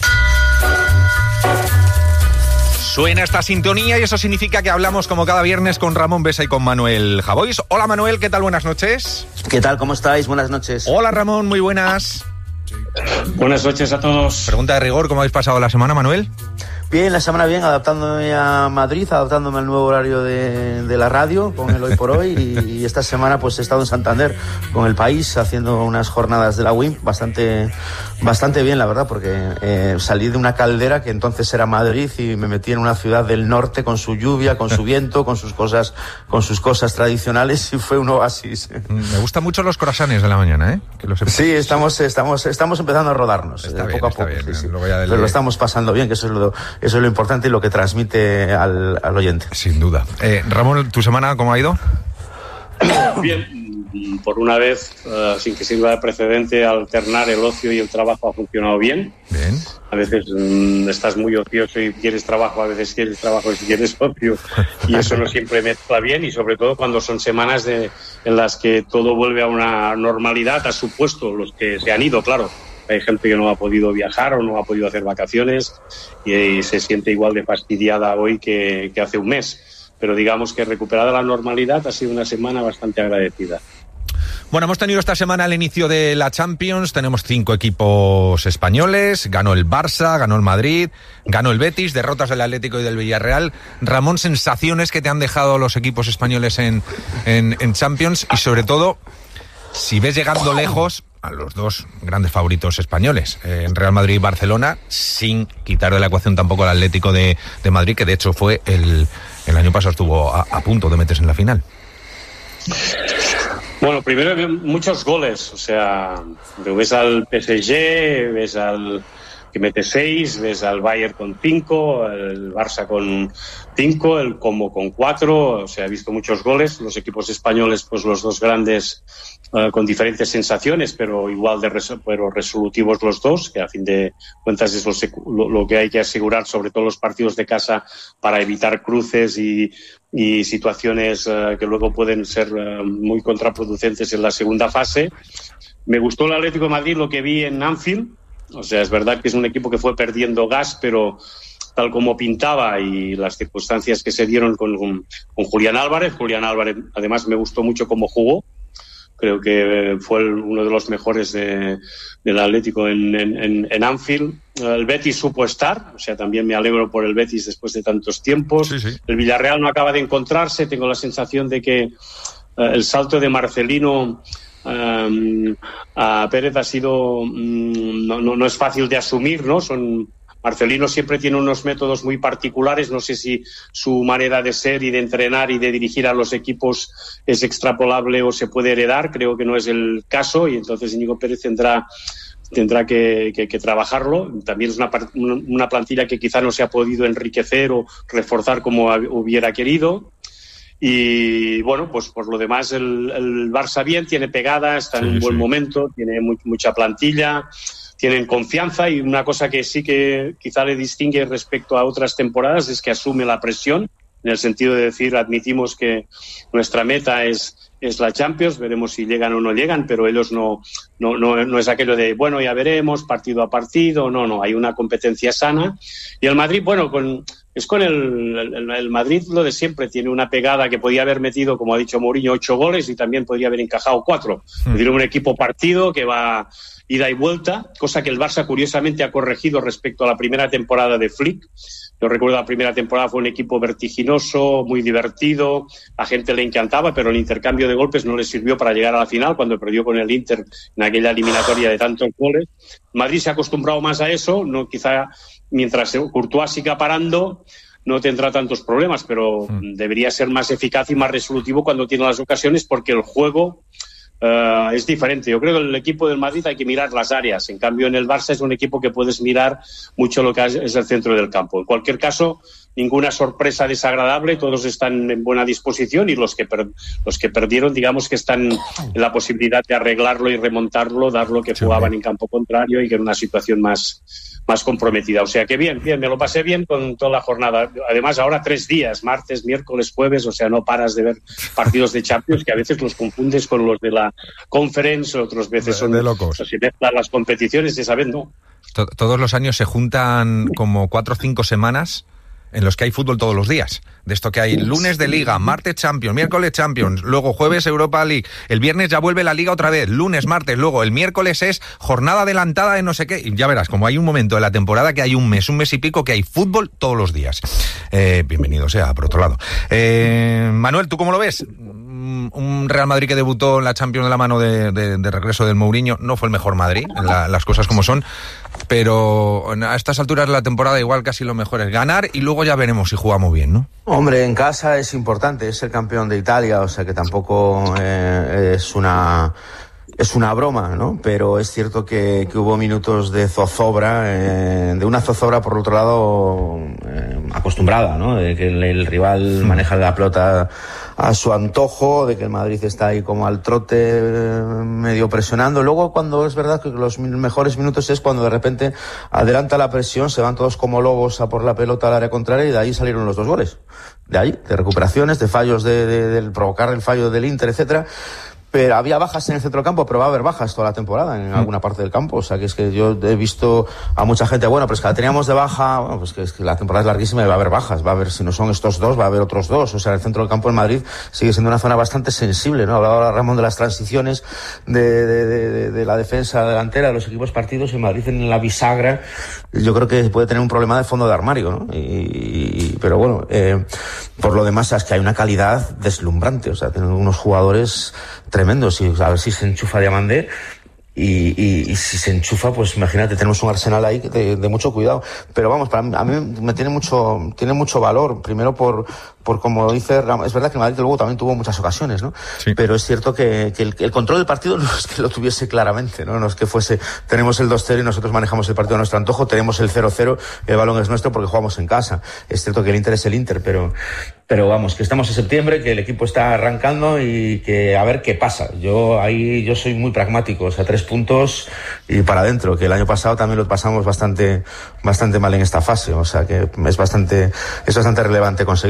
Suena esta sintonía y eso significa que hablamos como cada viernes con Ramón Besa y con Manuel Javois. Hola Manuel, ¿qué tal? Buenas noches. ¿Qué tal? ¿Cómo estáis? Buenas noches. Hola Ramón, muy buenas. Buenas noches a todos. Pregunta de rigor, ¿cómo habéis pasado la semana, Manuel? Bien, la semana bien, adaptándome a Madrid, adaptándome al nuevo horario de, de la radio, con el Hoy por Hoy, y, y esta semana pues he estado en Santander con El País, haciendo unas jornadas de la W I M bastante, bastante bien, la verdad, porque eh, salí de una caldera que entonces era Madrid y me metí en una ciudad del norte con su lluvia, con su viento, con sus cosas, con sus cosas tradicionales, y fue un oasis. Me gustan mucho los croissants de la mañana, ¿eh? Que los sí, estamos, estamos, estamos empezando a rodarnos, está eh, bien, poco a está poco, bien, sí, sí. Luego ya del... Pero lo estamos pasando bien, que eso es lo, eso es lo importante y lo que transmite al, al oyente. Sin duda. Eh, Ramón, ¿tu semana cómo ha ido? Bien, por una vez, uh, sin que sirva de precedente, alternar el ocio y el trabajo ha funcionado bien. Bien. A veces um, estás muy ocioso y quieres trabajo, a veces quieres trabajo y quieres ocio, y eso no siempre mezcla bien, y sobre todo cuando son semanas de, en las que todo vuelve a una normalidad, a supuesto, los que se han ido, claro. Hay gente que no ha podido viajar o no ha podido hacer vacaciones y, y se siente igual de fastidiada hoy que, que hace un mes. Pero digamos que recuperada la normalidad ha sido una semana bastante agradecida. Bueno, hemos tenido esta semana el inicio de la Champions, tenemos cinco equipos españoles, ganó el Barça, ganó el Madrid, ganó el Betis, derrotas del Atlético y del Villarreal. Ramón, sensaciones que te han dejado los equipos españoles en, en, en Champions y sobre todo, si ves llegando lejos a los dos grandes favoritos españoles, eh, en Real Madrid y Barcelona, sin quitar de la ecuación tampoco al Atlético de, de Madrid, que de hecho fue el, el año pasado estuvo a, a punto de meterse en la final. Bueno, primero muchos goles, o sea, ves al P S G, ves al que mete seis, ves al Bayern con cinco, el Barça con cinco, el Como con cuatro, o sea, he visto muchos goles. Los equipos españoles, pues los dos grandes, uh, con diferentes sensaciones, pero igual de res- pero resolutivos los dos, que a fin de cuentas es lo, secu- lo, lo que hay que asegurar, sobre todo los partidos de casa, para evitar cruces y, y situaciones uh, que luego pueden ser uh, muy contraproducentes en la segunda fase. Me gustó el Atlético de Madrid, lo que vi en Anfield. O sea, es verdad que es un equipo que fue perdiendo gas, pero tal como pintaba y las circunstancias que se dieron con, con, con Julián Álvarez. Julián Álvarez, además, me gustó mucho cómo jugó. Creo que fue el, uno de los mejores de, del Atlético en, en, en Anfield. El Betis supo estar, o sea, también me alegro por el Betis después de tantos tiempos. Sí, sí. El Villarreal no acaba de encontrarse. Tengo la sensación de que uh, el salto de Marcelino um, a Pérez ha sido um, no, no, no es fácil de asumir, ¿no? Son Marcelino siempre tiene unos métodos muy particulares. No sé si su manera de ser y de entrenar y de dirigir a los equipos es extrapolable o se puede heredar. Creo que no es el caso y entonces Íñigo Pérez tendrá tendrá que, que, que trabajarlo. También es una, una plantilla que quizá no se ha podido enriquecer o reforzar como hubiera querido. Y bueno, pues por lo demás el, el Barça bien, tiene pegada, está en sí, un buen sí. momento, tiene muy, mucha plantilla, tienen confianza, y una cosa que sí que quizá le distingue respecto a otras temporadas es que asume la presión, en el sentido de decir, admitimos que nuestra meta es, es la Champions, veremos si llegan o no llegan, pero ellos no, no, no, no es aquello de, bueno, ya veremos, partido a partido, no, no, hay una competencia sana. Y el Madrid, bueno, con, es con el, el, el Madrid lo de siempre, tiene una pegada que podía haber metido, como ha dicho Mourinho, ocho goles y también podría haber encajado cuatro. Mm. Tiene un equipo partido que va ida y vuelta, cosa que el Barça curiosamente ha corregido respecto a la primera temporada de Flick. Yo recuerdo la primera temporada fue un equipo vertiginoso, muy divertido, a gente le encantaba, pero el intercambio de golpes no le sirvió para llegar a la final cuando perdió con el Inter en aquella eliminatoria de tantos goles. Madrid se ha acostumbrado más a eso, no, quizá mientras Courtois siga parando no tendrá tantos problemas, pero mm. debería ser más eficaz y más resolutivo cuando tiene las ocasiones, porque el juego Uh, es diferente. Yo creo que el equipo del Madrid hay que mirar las áreas. En cambio, en el Barça es un equipo que puedes mirar mucho lo que es el centro del campo. En cualquier caso, ninguna sorpresa desagradable. Todos están en buena disposición y los que per- los que perdieron, digamos que están en la posibilidad de arreglarlo y remontarlo, dar lo que jugaban en campo contrario y que en una situación más más comprometida. O sea que bien, bien, me lo pasé bien con toda la jornada. Además, ahora tres días, martes, miércoles, jueves, o sea, no paras de ver partidos de Champions, que a veces los confundes con los de la Conference, otras veces son de locos. Se mezclan las competiciones, esa vez no. Todos los años se juntan como cuatro o cinco semanas en los que hay fútbol todos los días. De esto que hay lunes de Liga, martes Champions, miércoles Champions, luego jueves Europa League, el viernes ya vuelve la Liga otra vez, lunes, martes, luego el miércoles es jornada adelantada de no sé qué, y ya verás, como hay un momento de la temporada que hay un mes, un mes y pico que hay fútbol todos los días. Eh, bienvenido sea, por otro lado. Eh, Manuel, ¿tú cómo lo ves? Un Real Madrid que debutó en la Champions de la mano de, de, de regreso del Mourinho, no fue el mejor Madrid, la, las cosas como son, pero a estas alturas de la temporada igual casi lo mejor es ganar y luego ya veremos si jugamos bien, ¿no? Hombre, en casa es importante, es el campeón de Italia, o sea que tampoco eh, es una... Es una broma, ¿no? Pero es cierto que, que hubo minutos de zozobra, eh, de una zozobra por otro lado eh, acostumbrada, ¿no? De que el, el rival maneja la pelota a su antojo, de que el Madrid está ahí como al trote eh, medio presionando. Luego, cuando es verdad que los mejores minutos es cuando de repente adelanta la presión, se van todos como lobos a por la pelota al área contraria y de ahí salieron los dos goles. De ahí, de recuperaciones, de fallos de, de, de, de provocar el fallo del Inter, etcétera. Pero había bajas en el centro del campo, pero va a haber bajas toda la temporada en alguna parte del campo. O sea, que es que yo he visto a mucha gente, bueno, pues que la teníamos de baja, bueno, pues que es que la temporada es larguísima y va a haber bajas. Va a haber, si no son estos dos, va a haber otros dos. O sea, el centro del campo en Madrid sigue siendo una zona bastante sensible, ¿no? Hablaba Ramón de las transiciones de, de, de, de la defensa delantera de los equipos partidos. En Madrid, en la bisagra, yo creo que puede tener un problema de fondo de armario, ¿no? Y, y, pero bueno, eh, por lo demás es que hay una calidad deslumbrante. O sea, tienen unos jugadores tremendos, y a ver si se enchufa Diamandé y, y, y si se enchufa, pues imagínate, tenemos un Arsenal ahí de, de mucho cuidado. Pero vamos, para mí, a mí me tiene mucho tiene mucho valor, primero por por como dice Ram, es verdad que el Madrid luego también tuvo muchas ocasiones, ¿no? Sí. Pero es cierto que, que el, el control del partido no es que lo tuviese claramente, ¿no? No es que fuese, tenemos el dos cero y nosotros manejamos el partido a nuestro antojo, tenemos el cero cero, el balón es nuestro porque jugamos en casa. Es cierto que el Inter es el Inter, pero pero vamos, que estamos en septiembre, que el equipo está arrancando y que a ver qué pasa. Yo ahí yo soy muy pragmático, o sea, tres puntos y para adentro, que el año pasado también lo pasamos bastante bastante mal en esta fase, o sea, que es bastante es bastante relevante conseguirlo. Luego el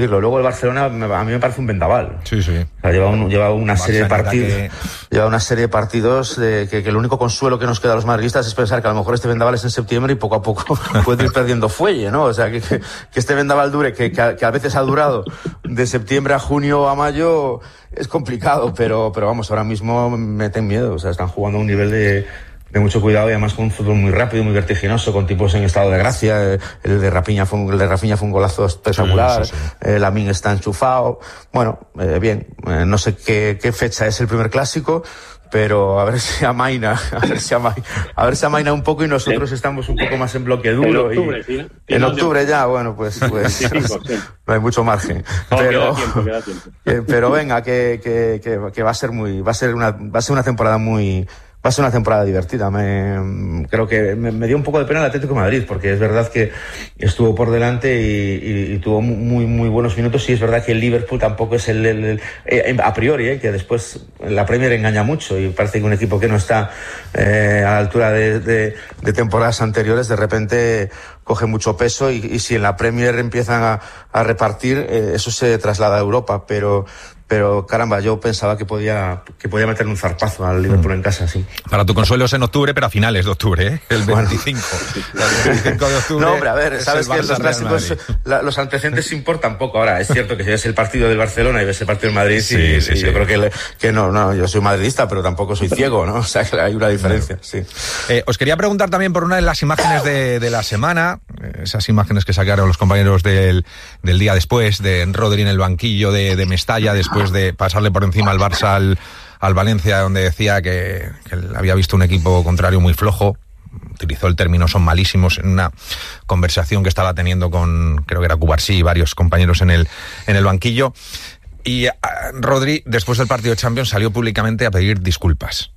Barcelona a mí me parece un vendaval. Sí, sí. O sea, lleva, un, lleva una serie de partidos, que... lleva una serie de partidos de que, que el único consuelo que nos queda a los madridistas es pensar que a lo mejor este vendaval es en septiembre y poco a poco puede ir perdiendo fuelle, ¿no? O sea, que, que, que este vendaval dure, que, que, a, que a veces ha durado de septiembre a junio o a mayo, es complicado, pero, pero vamos, ahora mismo me meten miedo. O sea, están jugando a un nivel de de mucho cuidado y además con un fútbol muy rápido, muy vertiginoso, con tipos en estado de gracia. El de Rafinha fue un, el de Rafinha fue un golazo espectacular. Sí, sí, sí. Eh, Lamine está enchufado. Bueno, eh, bien, eh, no sé qué, qué fecha es el primer clásico, pero a ver si amaina, a ver si amaina, a ver si amaina un poco y nosotros estamos un poco más en bloque duro. En octubre, y, ¿sí? En octubre ya, bueno, pues, pues veinticinco, sí. No hay mucho margen. No, pero, queda tiempo, queda tiempo. Eh, pero venga, que, que, que, que va a ser muy, va a ser una, va a ser una temporada muy, va a ser una temporada divertida. Me, creo que me, me dio un poco de pena el Atlético de Madrid, porque es verdad que estuvo por delante y, y, y tuvo muy, muy buenos minutos, y es verdad que el Liverpool tampoco es el, el, el eh, a priori, eh, que después la Premier engaña mucho y parece que un equipo que no está eh, a la altura de, de, de temporadas anteriores de repente coge mucho peso, y, y si en la Premier empiezan a, a repartir, eh, eso se traslada a Europa, pero Pero caramba, yo pensaba que podía que podía meter un zarpazo al Liverpool en casa, sí. Para tu consuelo es en octubre, pero a finales de octubre, ¿eh? El veinticinco. Bueno. El veinticinco de octubre. No, hombre, a ver, sabes que los clásicos, la, los antecedentes importan poco. Ahora, es cierto que si ves el partido del Barcelona y ves el partido del Madrid, sí, y, sí, y sí. Yo creo que, le, que no, no, yo soy madridista, pero tampoco soy ciego, ¿no? O sea, que hay una diferencia, sí. Eh, os quería preguntar también por una de las imágenes de, de la semana, esas imágenes que sacaron los compañeros del, del día después, de Rodri en el banquillo de, de Mestalla, después de pasarle por encima al Barça al, al Valencia, donde decía que, que había visto un equipo contrario muy flojo. Utilizó el término "son malísimos" en una conversación que estaba teniendo con, creo que era Cubarsí y varios compañeros en el, en el banquillo. Y uh, Rodri, después del partido de Champions, salió públicamente a pedir disculpas.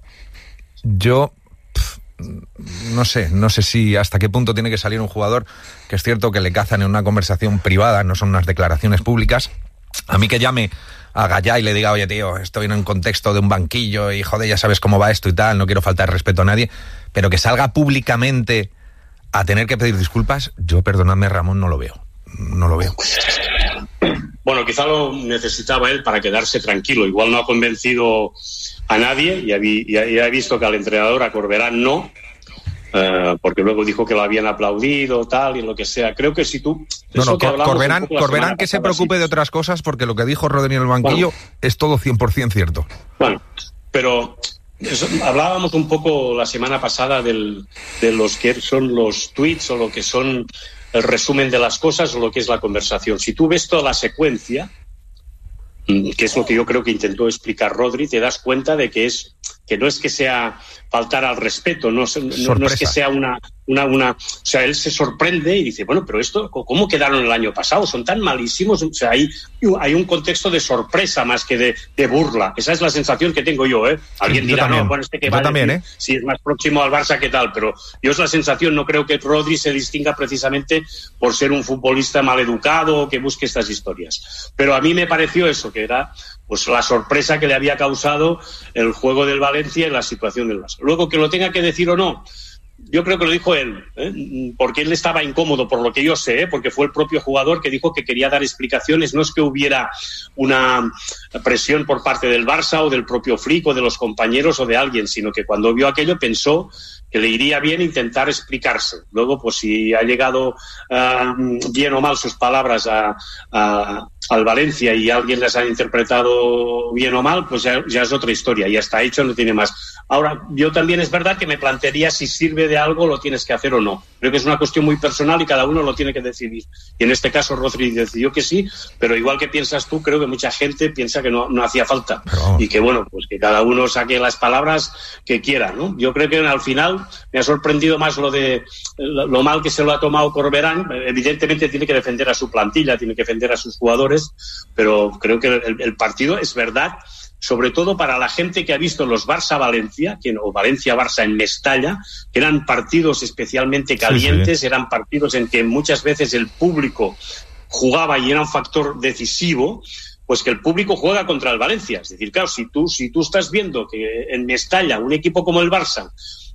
Yo pff, no sé, no sé si hasta qué punto tiene que salir un jugador, que es cierto que le cazan en una conversación privada, no son unas declaraciones públicas. A mí que llame a Gallá y le diga, oye tío, estoy en un contexto de un banquillo y joder, ya sabes cómo va esto y tal, no quiero faltar respeto a nadie, pero que salga públicamente a tener que pedir disculpas, yo, perdonadme Ramón, no lo veo, no lo veo. Bueno, quizá lo necesitaba él para quedarse tranquilo, igual no ha convencido a nadie, y ha visto que al entrenador, a Corberán, no, Uh, porque luego dijo que lo habían aplaudido, tal, y lo que sea. Creo que si tú... No, no, que Corberán, Corberán que se preocupe sí. de otras cosas, porque lo que dijo Rodri en el banquillo bueno, es todo cien por ciento cierto. Bueno, pero eso, hablábamos un poco la semana pasada del, de los que son los tweets o lo que son el resumen de las cosas o lo que es la conversación. Si tú ves toda la secuencia, que es lo que yo creo que intentó explicar Rodri, te das cuenta de que es que no es que sea faltar al respeto, no, no, no es que sea una, una, una... O sea, él se sorprende y dice, bueno, pero esto, ¿cómo quedaron el año pasado? Son tan malísimos. O sea, hay, hay un contexto de sorpresa más que de, de burla. Esa es la sensación que tengo yo, ¿eh? Alguien sí, dirá, también. no, bueno, este que yo va también, a decir, ¿eh? si es más próximo al Barça, ¿qué tal? Pero yo es la sensación, no creo que Rodri se distinga precisamente por ser un futbolista maleducado o que busque estas historias. Pero a mí me pareció eso, que era pues la sorpresa que le había causado el juego del Valencia y la situación del Barça. Luego, que lo tenga que decir o no, yo creo que lo dijo él, ¿eh? Porque él estaba incómodo, por lo que yo sé, ¿eh? Porque fue el propio jugador que dijo que quería dar explicaciones. No es que hubiera una presión por parte del Barça o del propio Flick o de los compañeros o de alguien, sino que cuando vio aquello pensó que le iría bien intentar explicarse. Luego, pues si ha llegado uh, bien o mal sus palabras a, a, al Valencia y alguien las ha interpretado bien o mal, pues ya, ya es otra historia, ya está hecho, no tiene más. Ahora, yo también es verdad que me plantearía si sirve de algo, lo tienes que hacer o no. Creo que es una cuestión muy personal y cada uno lo tiene que decidir. Y en este caso Rodri decidió que sí, pero igual que piensas tú, creo que mucha gente piensa que no, no hacía falta. Oh. Y que bueno, pues que cada uno saque las palabras que quiera, ¿no? Yo creo que al final me ha sorprendido más lo de lo mal que se lo ha tomado Corberán. Evidentemente tiene que defender a su plantilla, tiene que defender a sus jugadores, pero creo que el, el partido es verdad, sobre todo para la gente que ha visto los Barça-Valencia, o Valencia-Barça en Mestalla, que eran partidos especialmente calientes, sí, sí. Eran partidos en que muchas veces el público jugaba y era un factor decisivo. Pues que el público juega contra el Valencia. Es decir, claro, si tú, si tú estás viendo que en Mestalla un equipo como el Barça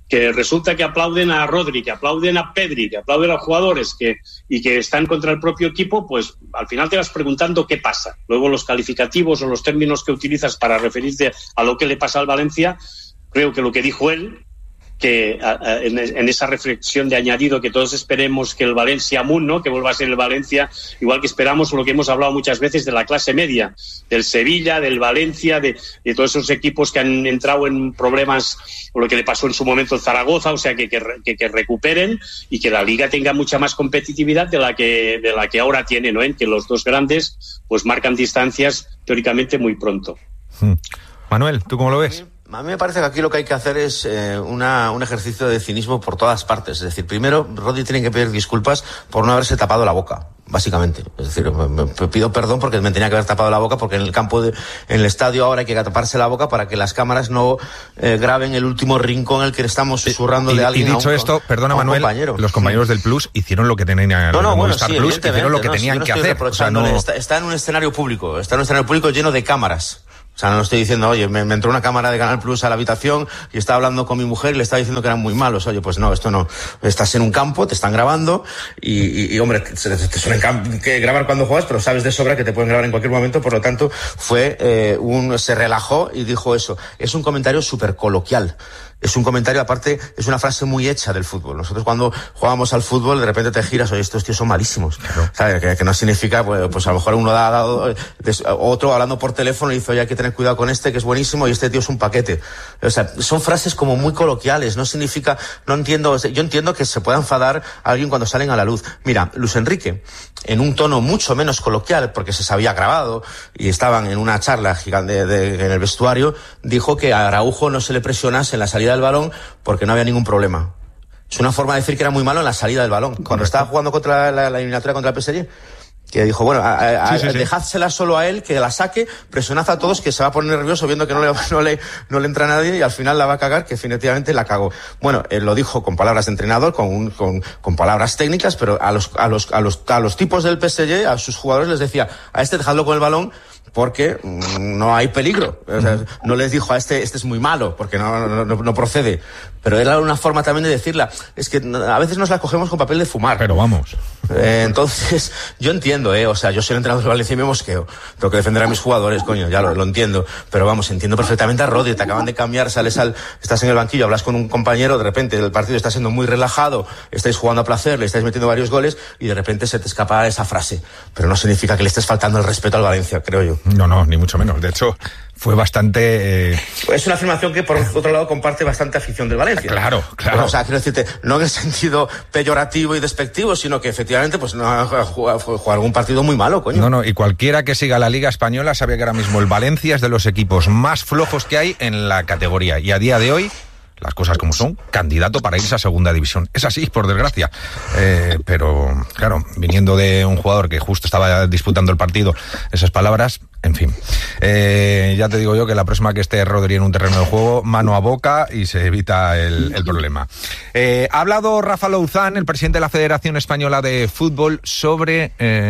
que resulta que aplauden a Rodri, que aplauden a Pedri, que aplauden a jugadores que, y que están contra el propio equipo, pues al final te vas preguntando qué pasa. Luego los calificativos o los términos que utilizas para referirte a lo que le pasa al Valencia, creo que lo que dijo él, que a, a, en, en esa reflexión de añadido que todos esperemos que el Valencia Moon, ¿no?, que vuelva a ser el Valencia, igual que esperamos lo que hemos hablado muchas veces de la clase media, del Sevilla, del Valencia, de, de todos esos equipos que han entrado en problemas, o lo que le pasó en su momento en Zaragoza, o sea, que, que, que, que recuperen y que la Liga tenga mucha más competitividad de la que, de la que ahora tiene, ¿no?, en que los dos grandes pues marcan distancias teóricamente muy pronto. Manuel, ¿tú cómo lo ves? A mí me parece que aquí lo que hay que hacer es eh, una, un ejercicio de cinismo por todas partes. Es decir, primero, Rodri tiene que pedir disculpas por no haberse tapado la boca, básicamente. Es decir, me, me pido perdón porque me tenía que haber tapado la boca, porque en el campo, de, en el estadio ahora hay que taparse la boca para que las cámaras no eh, graben el último rincón en el que estamos susurrando y, de alguien. Y dicho a un, esto, perdona Manuel, compañero. Los compañeros sí. del Plus hicieron lo que tenían, no, no, los bueno, Movistar sí, Plus hicieron lo que no, tenían si no que hacer. O sea, no... está, está en un escenario público, está en un escenario público lleno de cámaras. O sea, no estoy diciendo, oye, me, me entró una cámara de Canal Plus a la habitación y estaba hablando con mi mujer y le estaba diciendo que eran muy malos. Oye, pues no, esto no. Estás en un campo, te están grabando y, y, y hombre, te, te suelen que grabar cuando juegas, pero sabes de sobra que te pueden grabar en cualquier momento. Por lo tanto, fue eh, un se relajó y dijo eso. Es un comentario súper coloquial. Es un comentario, aparte, es una frase muy hecha del fútbol. Nosotros cuando jugábamos al fútbol, de repente te giras, oye, estos tíos son malísimos. Claro. ¿Sabes? Que, que no significa, pues, pues a lo mejor uno ha dado, otro hablando por teléfono y dice, oye, hay que tener cuidado con este, que es buenísimo, y este tío es un paquete. O sea, son frases como muy coloquiales, no significa, no entiendo, yo entiendo que se pueda enfadar a alguien cuando salen a la luz. Mira, Luis Enrique, en un tono mucho menos coloquial, porque se había grabado y estaban en una charla gigante de, de, en el vestuario, dijo que a Araujo no se le presionase en la salida del balón porque no había ningún problema. Es una forma de decir que era muy malo en la salida del balón. Cuando Correcto. Estaba jugando contra la, la eliminatoria contra el P S G, que dijo, bueno, a, a, sí, sí, sí. dejádsela solo a él, que la saque, presionad a todos, que se va a poner nervioso viendo que no le, no le, no le entra a nadie y al final la va a cagar, que definitivamente la cagó. Bueno, él lo dijo con palabras de entrenador, con, un, con, con palabras técnicas, pero a los, a los, a los, a los tipos del P S G, a sus jugadores les decía, a este dejadlo con el balón, porque no hay peligro. O sea, no les dijo a este, este es muy malo, porque no, no, no, no procede. Pero era una forma también de decirla. Es que a veces nos la cogemos con papel de fumar. Pero vamos. Eh, entonces, yo entiendo, eh, o sea, yo soy el entrenador de Valencia y me mosqueo. Tengo que defender a mis jugadores, coño, ya lo, lo entiendo. Pero vamos, entiendo perfectamente a Rodri. Te acaban de cambiar, sales al, estás en el banquillo, hablas con un compañero, de repente el partido está siendo muy relajado, estáis jugando a placer, le estáis metiendo varios goles y de repente se te escapa esa frase. Pero no significa que le estés faltando el respeto al Valencia, creo yo. No, no, ni mucho menos. De hecho, fue bastante... Eh... Es una afirmación que, por otro lado, comparte bastante afición del Valencia. Claro, claro. Bueno, o sea, quiero decirte, no en el sentido peyorativo y despectivo, sino que efectivamente, pues no ha jugado, jugado algún partido muy malo, coño. No, no, y cualquiera que siga la Liga Española sabe que ahora mismo el Valencia es de los equipos más flojos que hay en la categoría. Y a día de hoy, las cosas como son, candidato para irse a segunda división. Es así, por desgracia. Eh, pero, claro, viniendo de un jugador que justo estaba disputando el partido, esas palabras, en fin. Eh, ya te digo yo que la próxima que esté Rodri en un terreno de juego, mano a boca y se evita el, el problema. Eh, ha hablado Rafa Louzán, el presidente de la Federación Española de Fútbol, sobre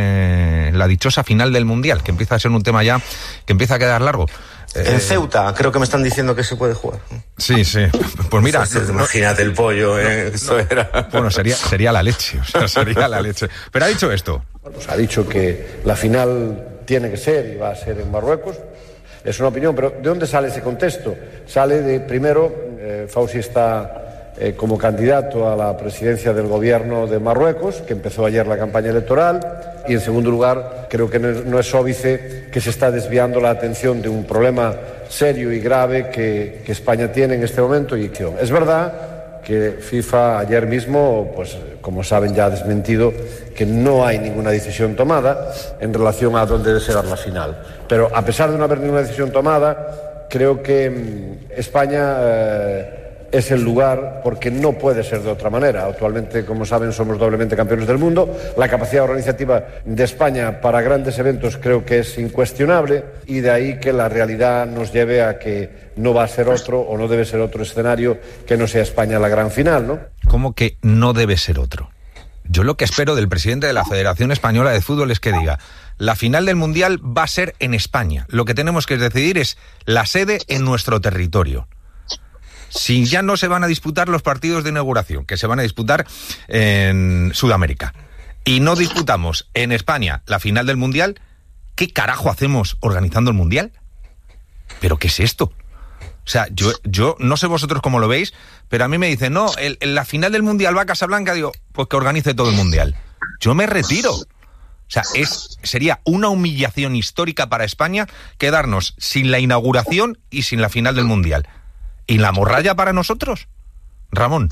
eh, la dichosa final del Mundial, que empieza a ser un tema ya que empieza a quedar largo. En Ceuta, creo que me están diciendo que se puede jugar. Sí, sí. Pues mira... O sea, no, imagínate el pollo, ¿eh? Eso no, era... Bueno, sería, sería la leche, o sea, sería la leche. Pero ha dicho esto. Pues ha dicho que la final tiene que ser y va a ser en Marruecos. Es una opinión, pero ¿de dónde sale ese contexto? Sale de, primero, eh, Fauci está... Eh, como candidato a la presidencia del gobierno de Marruecos, que empezó ayer la campaña electoral, y en segundo lugar, creo que no es óbice que se está desviando la atención de un problema serio y grave que, que España tiene en este momento. Y que es verdad que FIFA ayer mismo, pues como saben, ya ha desmentido que no hay ninguna decisión tomada en relación a dónde debe ser la final. Pero a pesar de no haber ninguna decisión tomada, creo que mmm, España... Eh, es el lugar, porque no puede ser de otra manera. Actualmente, como saben, somos doblemente campeones del mundo. La capacidad organizativa de España para grandes eventos creo que es incuestionable, y de ahí que la realidad nos lleve a que no va a ser otro o no debe ser otro escenario que no sea España la gran final, ¿no? ¿Cómo que no debe ser otro? Yo lo que espero del presidente de la Federación Española de Fútbol es que diga: la final del Mundial va a ser en España. Lo que tenemos que decidir es la sede en nuestro territorio. si ya no se van a disputar los partidos de inauguración, que se van a disputar en Sudamérica, y no disputamos en España la final del Mundial, ¿qué carajo hacemos organizando el Mundial? ¿Pero qué es esto? O sea, yo, yo no sé vosotros cómo lo veis, pero a mí me dicen, no, el, el, la final del Mundial va a Casablanca, digo, pues que organice todo el Mundial. Yo me retiro. O sea, es, sería una humillación histórica para España quedarnos sin la inauguración y sin la final del Mundial. ¿Y la morralla para nosotros? Ramón.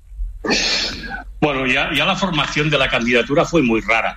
Bueno, ya, ya la formación de la candidatura fue muy rara.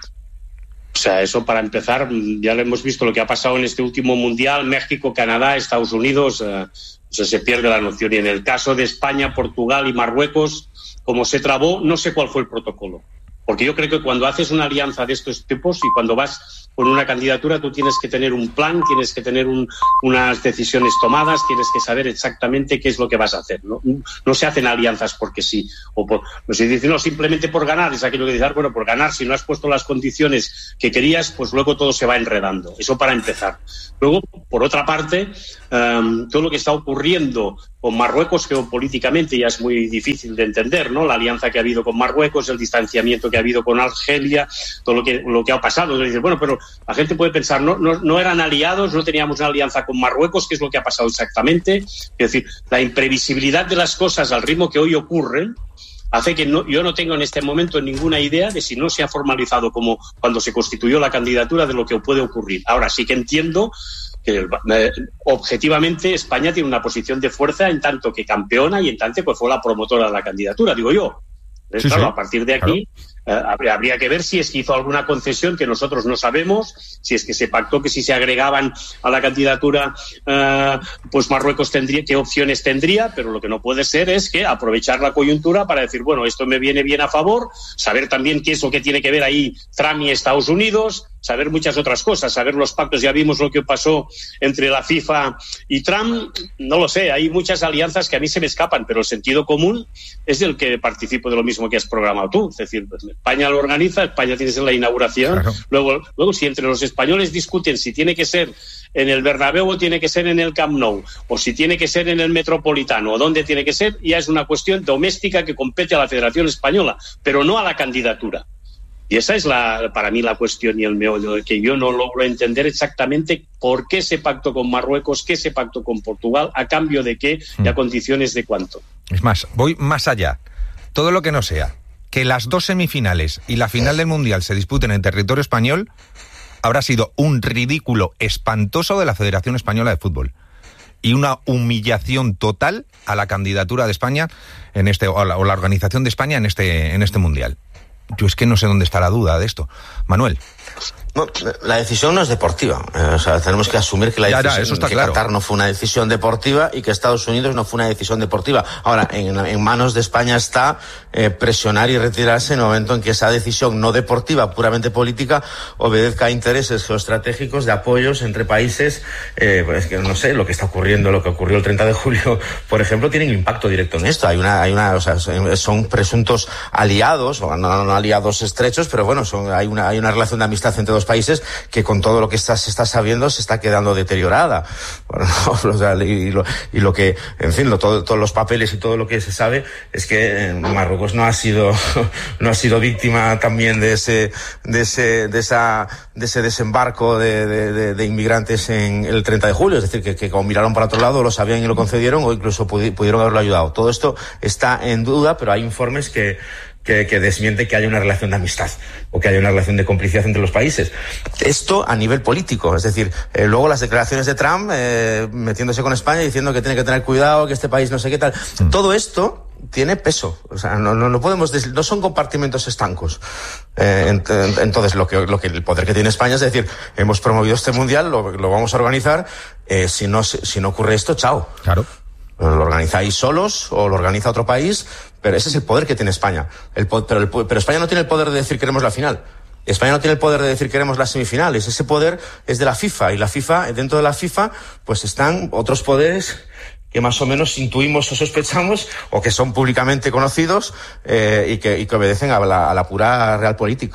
O sea, eso para empezar, ya lo hemos visto lo que ha pasado en este último Mundial, México, Canadá, Estados Unidos, eh, o sea, se pierde la noción. Y en el caso de España, Portugal y Marruecos, como se trabó, no sé cuál fue el protocolo. Porque yo creo que cuando haces una alianza de estos tipos y cuando vas con una candidatura, tú tienes que tener un plan, tienes que tener un, unas decisiones tomadas, tienes que saber exactamente qué es lo que vas a hacer. No, no se hacen alianzas porque sí. O por, no se dice, no, simplemente por ganar. Es aquello que dices, bueno, por ganar, si no has puesto las condiciones que querías, pues luego todo se va enredando. Eso para empezar. Luego, por otra parte, um, todo lo que está ocurriendo con Marruecos geopolíticamente ya es muy difícil de entender, ¿no? La alianza que ha habido con Marruecos, el distanciamiento que ha habido con Argelia, todo lo que, lo que ha pasado. Dices, bueno, pero la gente puede pensar, no, no, no eran aliados, no teníamos una alianza con Marruecos, ¿qué es lo que ha pasado exactamente? Es decir, la imprevisibilidad de las cosas al ritmo que hoy ocurren hace que no, yo no tengo en este momento ninguna idea de si no se ha formalizado como cuando se constituyó la candidatura de lo que puede ocurrir. Ahora sí que entiendo que eh, objetivamente España tiene una posición de fuerza en tanto que campeona y en tanto que fue la promotora de la candidatura, digo yo. Entonces, sí, claro, sí. A partir de aquí claro. eh, habría, habría que ver si es que hizo alguna concesión que nosotros no sabemos, si es que se pactó que si se agregaban a la candidatura eh, pues Marruecos tendría, qué opciones tendría, pero lo que no puede ser es que aprovechar la coyuntura para decir, bueno, esto me viene bien a favor, saber también qué es lo que tiene que ver ahí Trump y Estados Unidos, saber muchas otras cosas, saber los pactos, ya vimos lo que pasó entre la FIFA y Trump, no lo sé, hay muchas alianzas que a mí se me escapan, pero el sentido común es del que participo de lo mismo que has programado tú, es decir, España lo organiza, España tiene que ser la inauguración, claro. luego, luego si entre los españoles discuten si tiene que ser en el Bernabéu o tiene que ser en el Camp Nou, o si tiene que ser en el Metropolitano, o dónde tiene que ser, ya es una cuestión doméstica que compete a la Federación Española, pero no a la candidatura. Y esa es la, para mí la cuestión y el meollo, que yo no logro entender exactamente por qué ese pacto con Marruecos, qué ese pacto con Portugal, a cambio de qué y a condiciones de cuánto. Es más, voy más allá. Todo lo que no sea que las dos semifinales y la final del Mundial se disputen en territorio español habrá sido un ridículo espantoso de la Federación Española de Fútbol y una humillación total a la candidatura de España en este o la, o la organización de España en este en este Mundial. Yo es que no sé dónde está la duda de esto. Manuel. No, la decisión no es deportiva. Eh, o sea, tenemos que asumir que la ya, decisión ya, eso está que claro. Qatar no fue una decisión deportiva y que Estados Unidos no fue una decisión deportiva. Ahora, en, en manos de España está eh, presionar y retirarse en el momento en que esa decisión no deportiva, puramente política, obedezca a intereses geoestratégicos de apoyos entre países. Eh, pues que no sé, lo que está ocurriendo, lo que ocurrió el treinta de julio, por ejemplo, tienen impacto directo en esto. Hay una, hay una, o sea, son presuntos aliados, o no, no aliados estrechos, pero bueno, son, hay una, hay una relación de amistad entre dos países que con todo lo que está, se está sabiendo se está quedando deteriorada. Bueno, no, o sea, y, lo, y lo que, en fin, lo, todo, todos los papeles y todo lo que se sabe es que Marruecos no ha sido, no ha sido víctima también de ese, de ese, de esa, de ese desembarco de, de, de, de inmigrantes en el treinta de julio. Es decir, que, que como miraron para otro lado, lo sabían y lo concedieron o incluso pudi- pudieron haberlo ayudado. Todo esto está en duda, pero hay informes que, Que, que desmiente que haya una relación de amistad o que haya una relación de complicidad entre los países. Esto a nivel político, es decir, eh, luego las declaraciones de Trump eh, metiéndose con España diciendo que tiene que tener cuidado, que este país no sé qué tal. Mm. Todo esto tiene peso, o sea, no, no, no podemos, des- no son compartimentos estancos. Eh, ent- ent- entonces, lo que, lo que el poder que tiene España es decir, hemos promovido este mundial, lo, lo vamos a organizar, eh, si no, si no ocurre esto, chao. Claro. Lo organizáis solos o lo organiza otro país, pero ese es el poder que tiene España. El po- pero, el, pero España no tiene el poder de decir queremos la final. España no tiene el poder de decir queremos las semifinales. Ese poder es de la FIFA y la FIFA, dentro de la FIFA, pues están otros poderes que más o menos intuimos o sospechamos o que son públicamente conocidos eh, y, que, y que obedecen a la, a la pura realpolitik.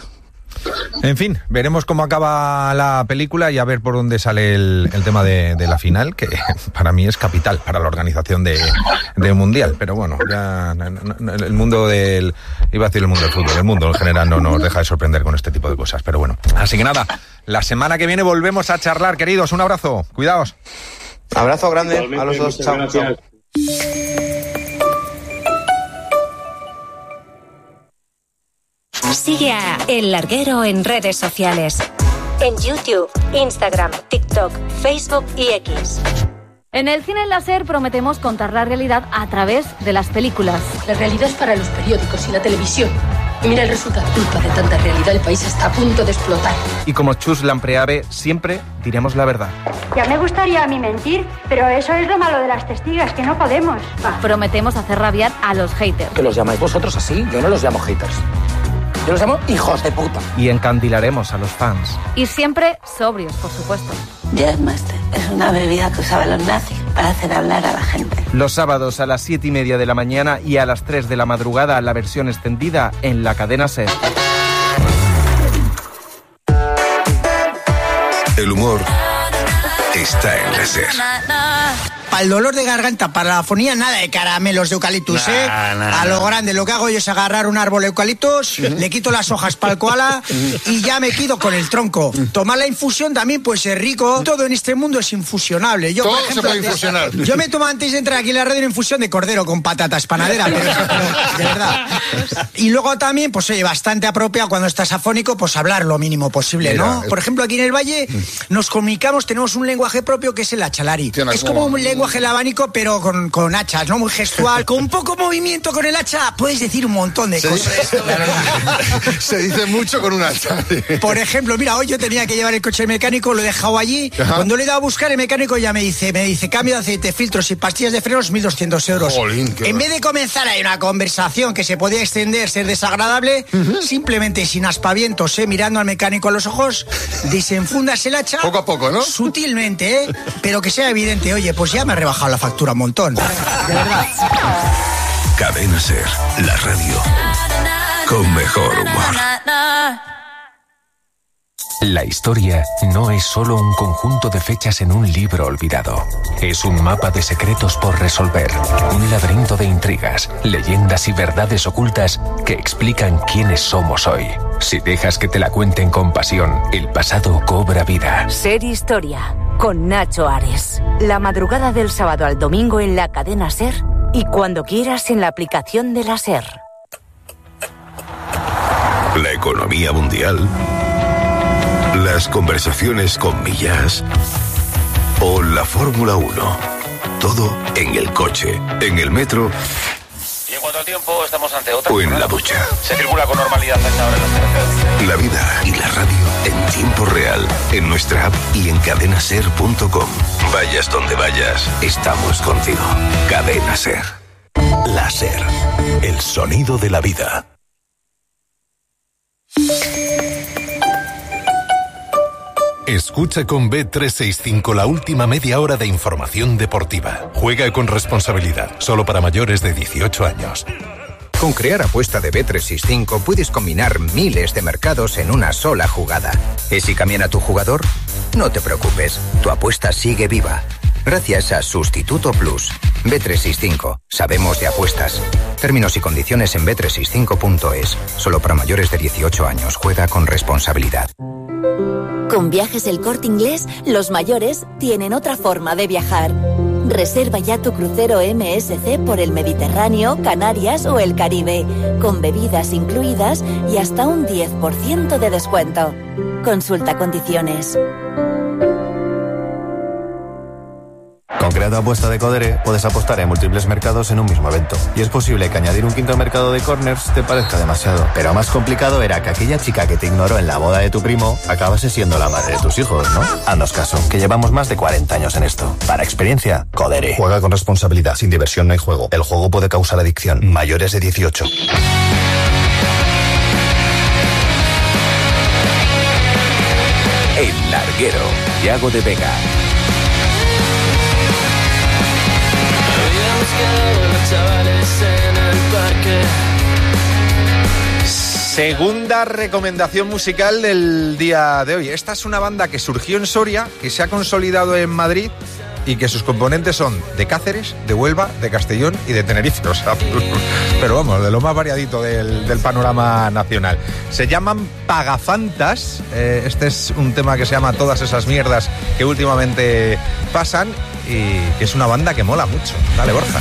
En fin, veremos cómo acaba la película y a ver por dónde sale el, el tema de, de la final, que para mí es capital para la organización de, de Mundial. Pero bueno, ya no, no, el mundo del... Iba a decir el mundo del fútbol, el mundo en general no nos deja de sorprender con este tipo de cosas. Pero bueno, así que nada, la semana que viene volvemos a charlar, queridos. Un abrazo, cuidaos. Abrazo grande a los dos, chao, chao. Sigue a El Larguero en redes sociales. En YouTube, Instagram, TikTok, Facebook y X. En el cine láser prometemos contar la realidad a través de las películas. La realidad es para los periódicos y la televisión. Y mira el resultado. Culpa de tanta realidad, el país está a punto de explotar. Y como Chus Lampreave, siempre diremos la verdad. Ya me gustaría a mí mentir, pero eso es lo malo de las testigas, que no podemos. Ah. Prometemos hacer rabiar a los haters. ¿Que los llamáis vosotros así? Yo no los llamo haters. Yo los llamo hijos de puta. Y encandilaremos a los fans. Y siempre sobrios, por supuesto. Jazzmaster es una bebida que usaban los nazis para hacer hablar a la gente. Los sábados a las siete y media de la mañana y a las tres de la madrugada la versión extendida en la cadena SER. El humor está en la SER. Para el dolor de garganta, para la afonía, nada de caramelos de eucaliptus, nah, ¿eh? Nah, a lo grande, lo que hago yo es agarrar un árbol de eucaliptus, uh-huh. le quito las hojas para el koala y ya me quedo con el tronco. Tomar la infusión también puede ser rico. Todo en este mundo es infusionable. Yo, Todo por ejemplo, se puede infusionar. Yo me tomo antes de entrar aquí en la radio una infusión de cordero con patatas panadera, pero, pero de verdad. Y luego también, pues oye, bastante apropiado cuando estás afónico, pues hablar lo mínimo posible, Mira, ¿no? Es... Por ejemplo, aquí en el Valle nos comunicamos, tenemos un lenguaje propio que es el achalari. Es como un lenguaje el abanico, pero con, con hachas, ¿no? Muy gestual. Con poco movimiento con el hacha puedes decir un montón de se cosas. Dice, se dice mucho con un hacha. Por ejemplo, mira, hoy yo tenía que llevar el coche mecánico, lo he dejado allí. Ajá. Cuando le he dado a buscar, el mecánico ya me dice, me dice, cambio de aceite, filtros y pastillas de frenos, mil doscientos euros. Jolín, en vez de comenzar ahí una conversación que se podía extender, ser desagradable, uh-huh. simplemente sin aspavientos, ¿eh? Mirando al mecánico a los ojos, desenfundas el hacha. Poco a poco, ¿no? Sutilmente, ¿eh? Pero que sea evidente, oye, pues ya me he rebajado la factura un montón. De verdad. Cadena SER, la radio con mejor humor. La historia no es solo un conjunto de fechas en un libro olvidado. Es un mapa de secretos por resolver, un laberinto de intrigas, leyendas y verdades ocultas que explican quiénes somos hoy. Si dejas que te la cuenten con pasión, el pasado cobra vida. SER Historia, con Nacho Ares. La madrugada del sábado al domingo en la cadena SER y cuando quieras en la aplicación de la SER. La economía mundial, las conversaciones con Millas o la Fórmula uno. Todo en el coche, en el metro. Y en cuanto al tiempo, estamos ante otra. O en la ducha. Se circula con normalidad a esta hora en las carreteras. La vida y la radio en tiempo real, en nuestra app y en cadena ser punto com. Vayas donde vayas, estamos contigo. Cadena SER. La SER, el sonido de la vida. Escucha con B trescientos sesenta y cinco la última media hora de información deportiva. Juega con responsabilidad, solo para mayores de dieciocho años. Con Crear Apuesta de B trescientos sesenta y cinco puedes combinar miles de mercados en una sola jugada. ¿Y si cambian a tu jugador? No te preocupes, tu apuesta sigue viva. Gracias a Sustituto Plus. B trescientos sesenta y cinco. Sabemos de apuestas. Términos y condiciones en B trescientos sesenta y cinco punto es. Solo para mayores de dieciocho años. Juega con responsabilidad. Con Viajes El Corte Inglés, los mayores tienen otra forma de viajar. Reserva ya tu crucero M S C por el Mediterráneo, Canarias o el Caribe, con bebidas incluidas y hasta un diez por ciento de descuento. Consulta condiciones. Con Creando Apuesta de Codere puedes apostar en múltiples mercados en un mismo evento. Y es posible que añadir un quinto mercado de corners te parezca demasiado. Pero más complicado era que aquella chica que te ignoró en la boda de tu primo acabase siendo la madre de tus hijos, ¿no? Haznos caso, que llevamos más de cuarenta años en esto. Para experiencia, Codere. Juega con responsabilidad. Sin diversión no hay juego. El juego puede causar adicción. Mayores de dieciocho. El Larguero, Yago de Vega. Chavales en el parque. Segunda recomendación musical del día de hoy. Esta es una banda que surgió en Soria, que se ha consolidado en Madrid y que sus componentes son de Cáceres, de Huelva, de Castellón y de Tenerife. O sea, pero vamos, de lo más variadito del, del panorama nacional. Se llaman Pagafantas. Eh, este es un tema que se llama Todas esas mierdas que últimamente pasan y que es una banda que mola mucho. Dale, Borja.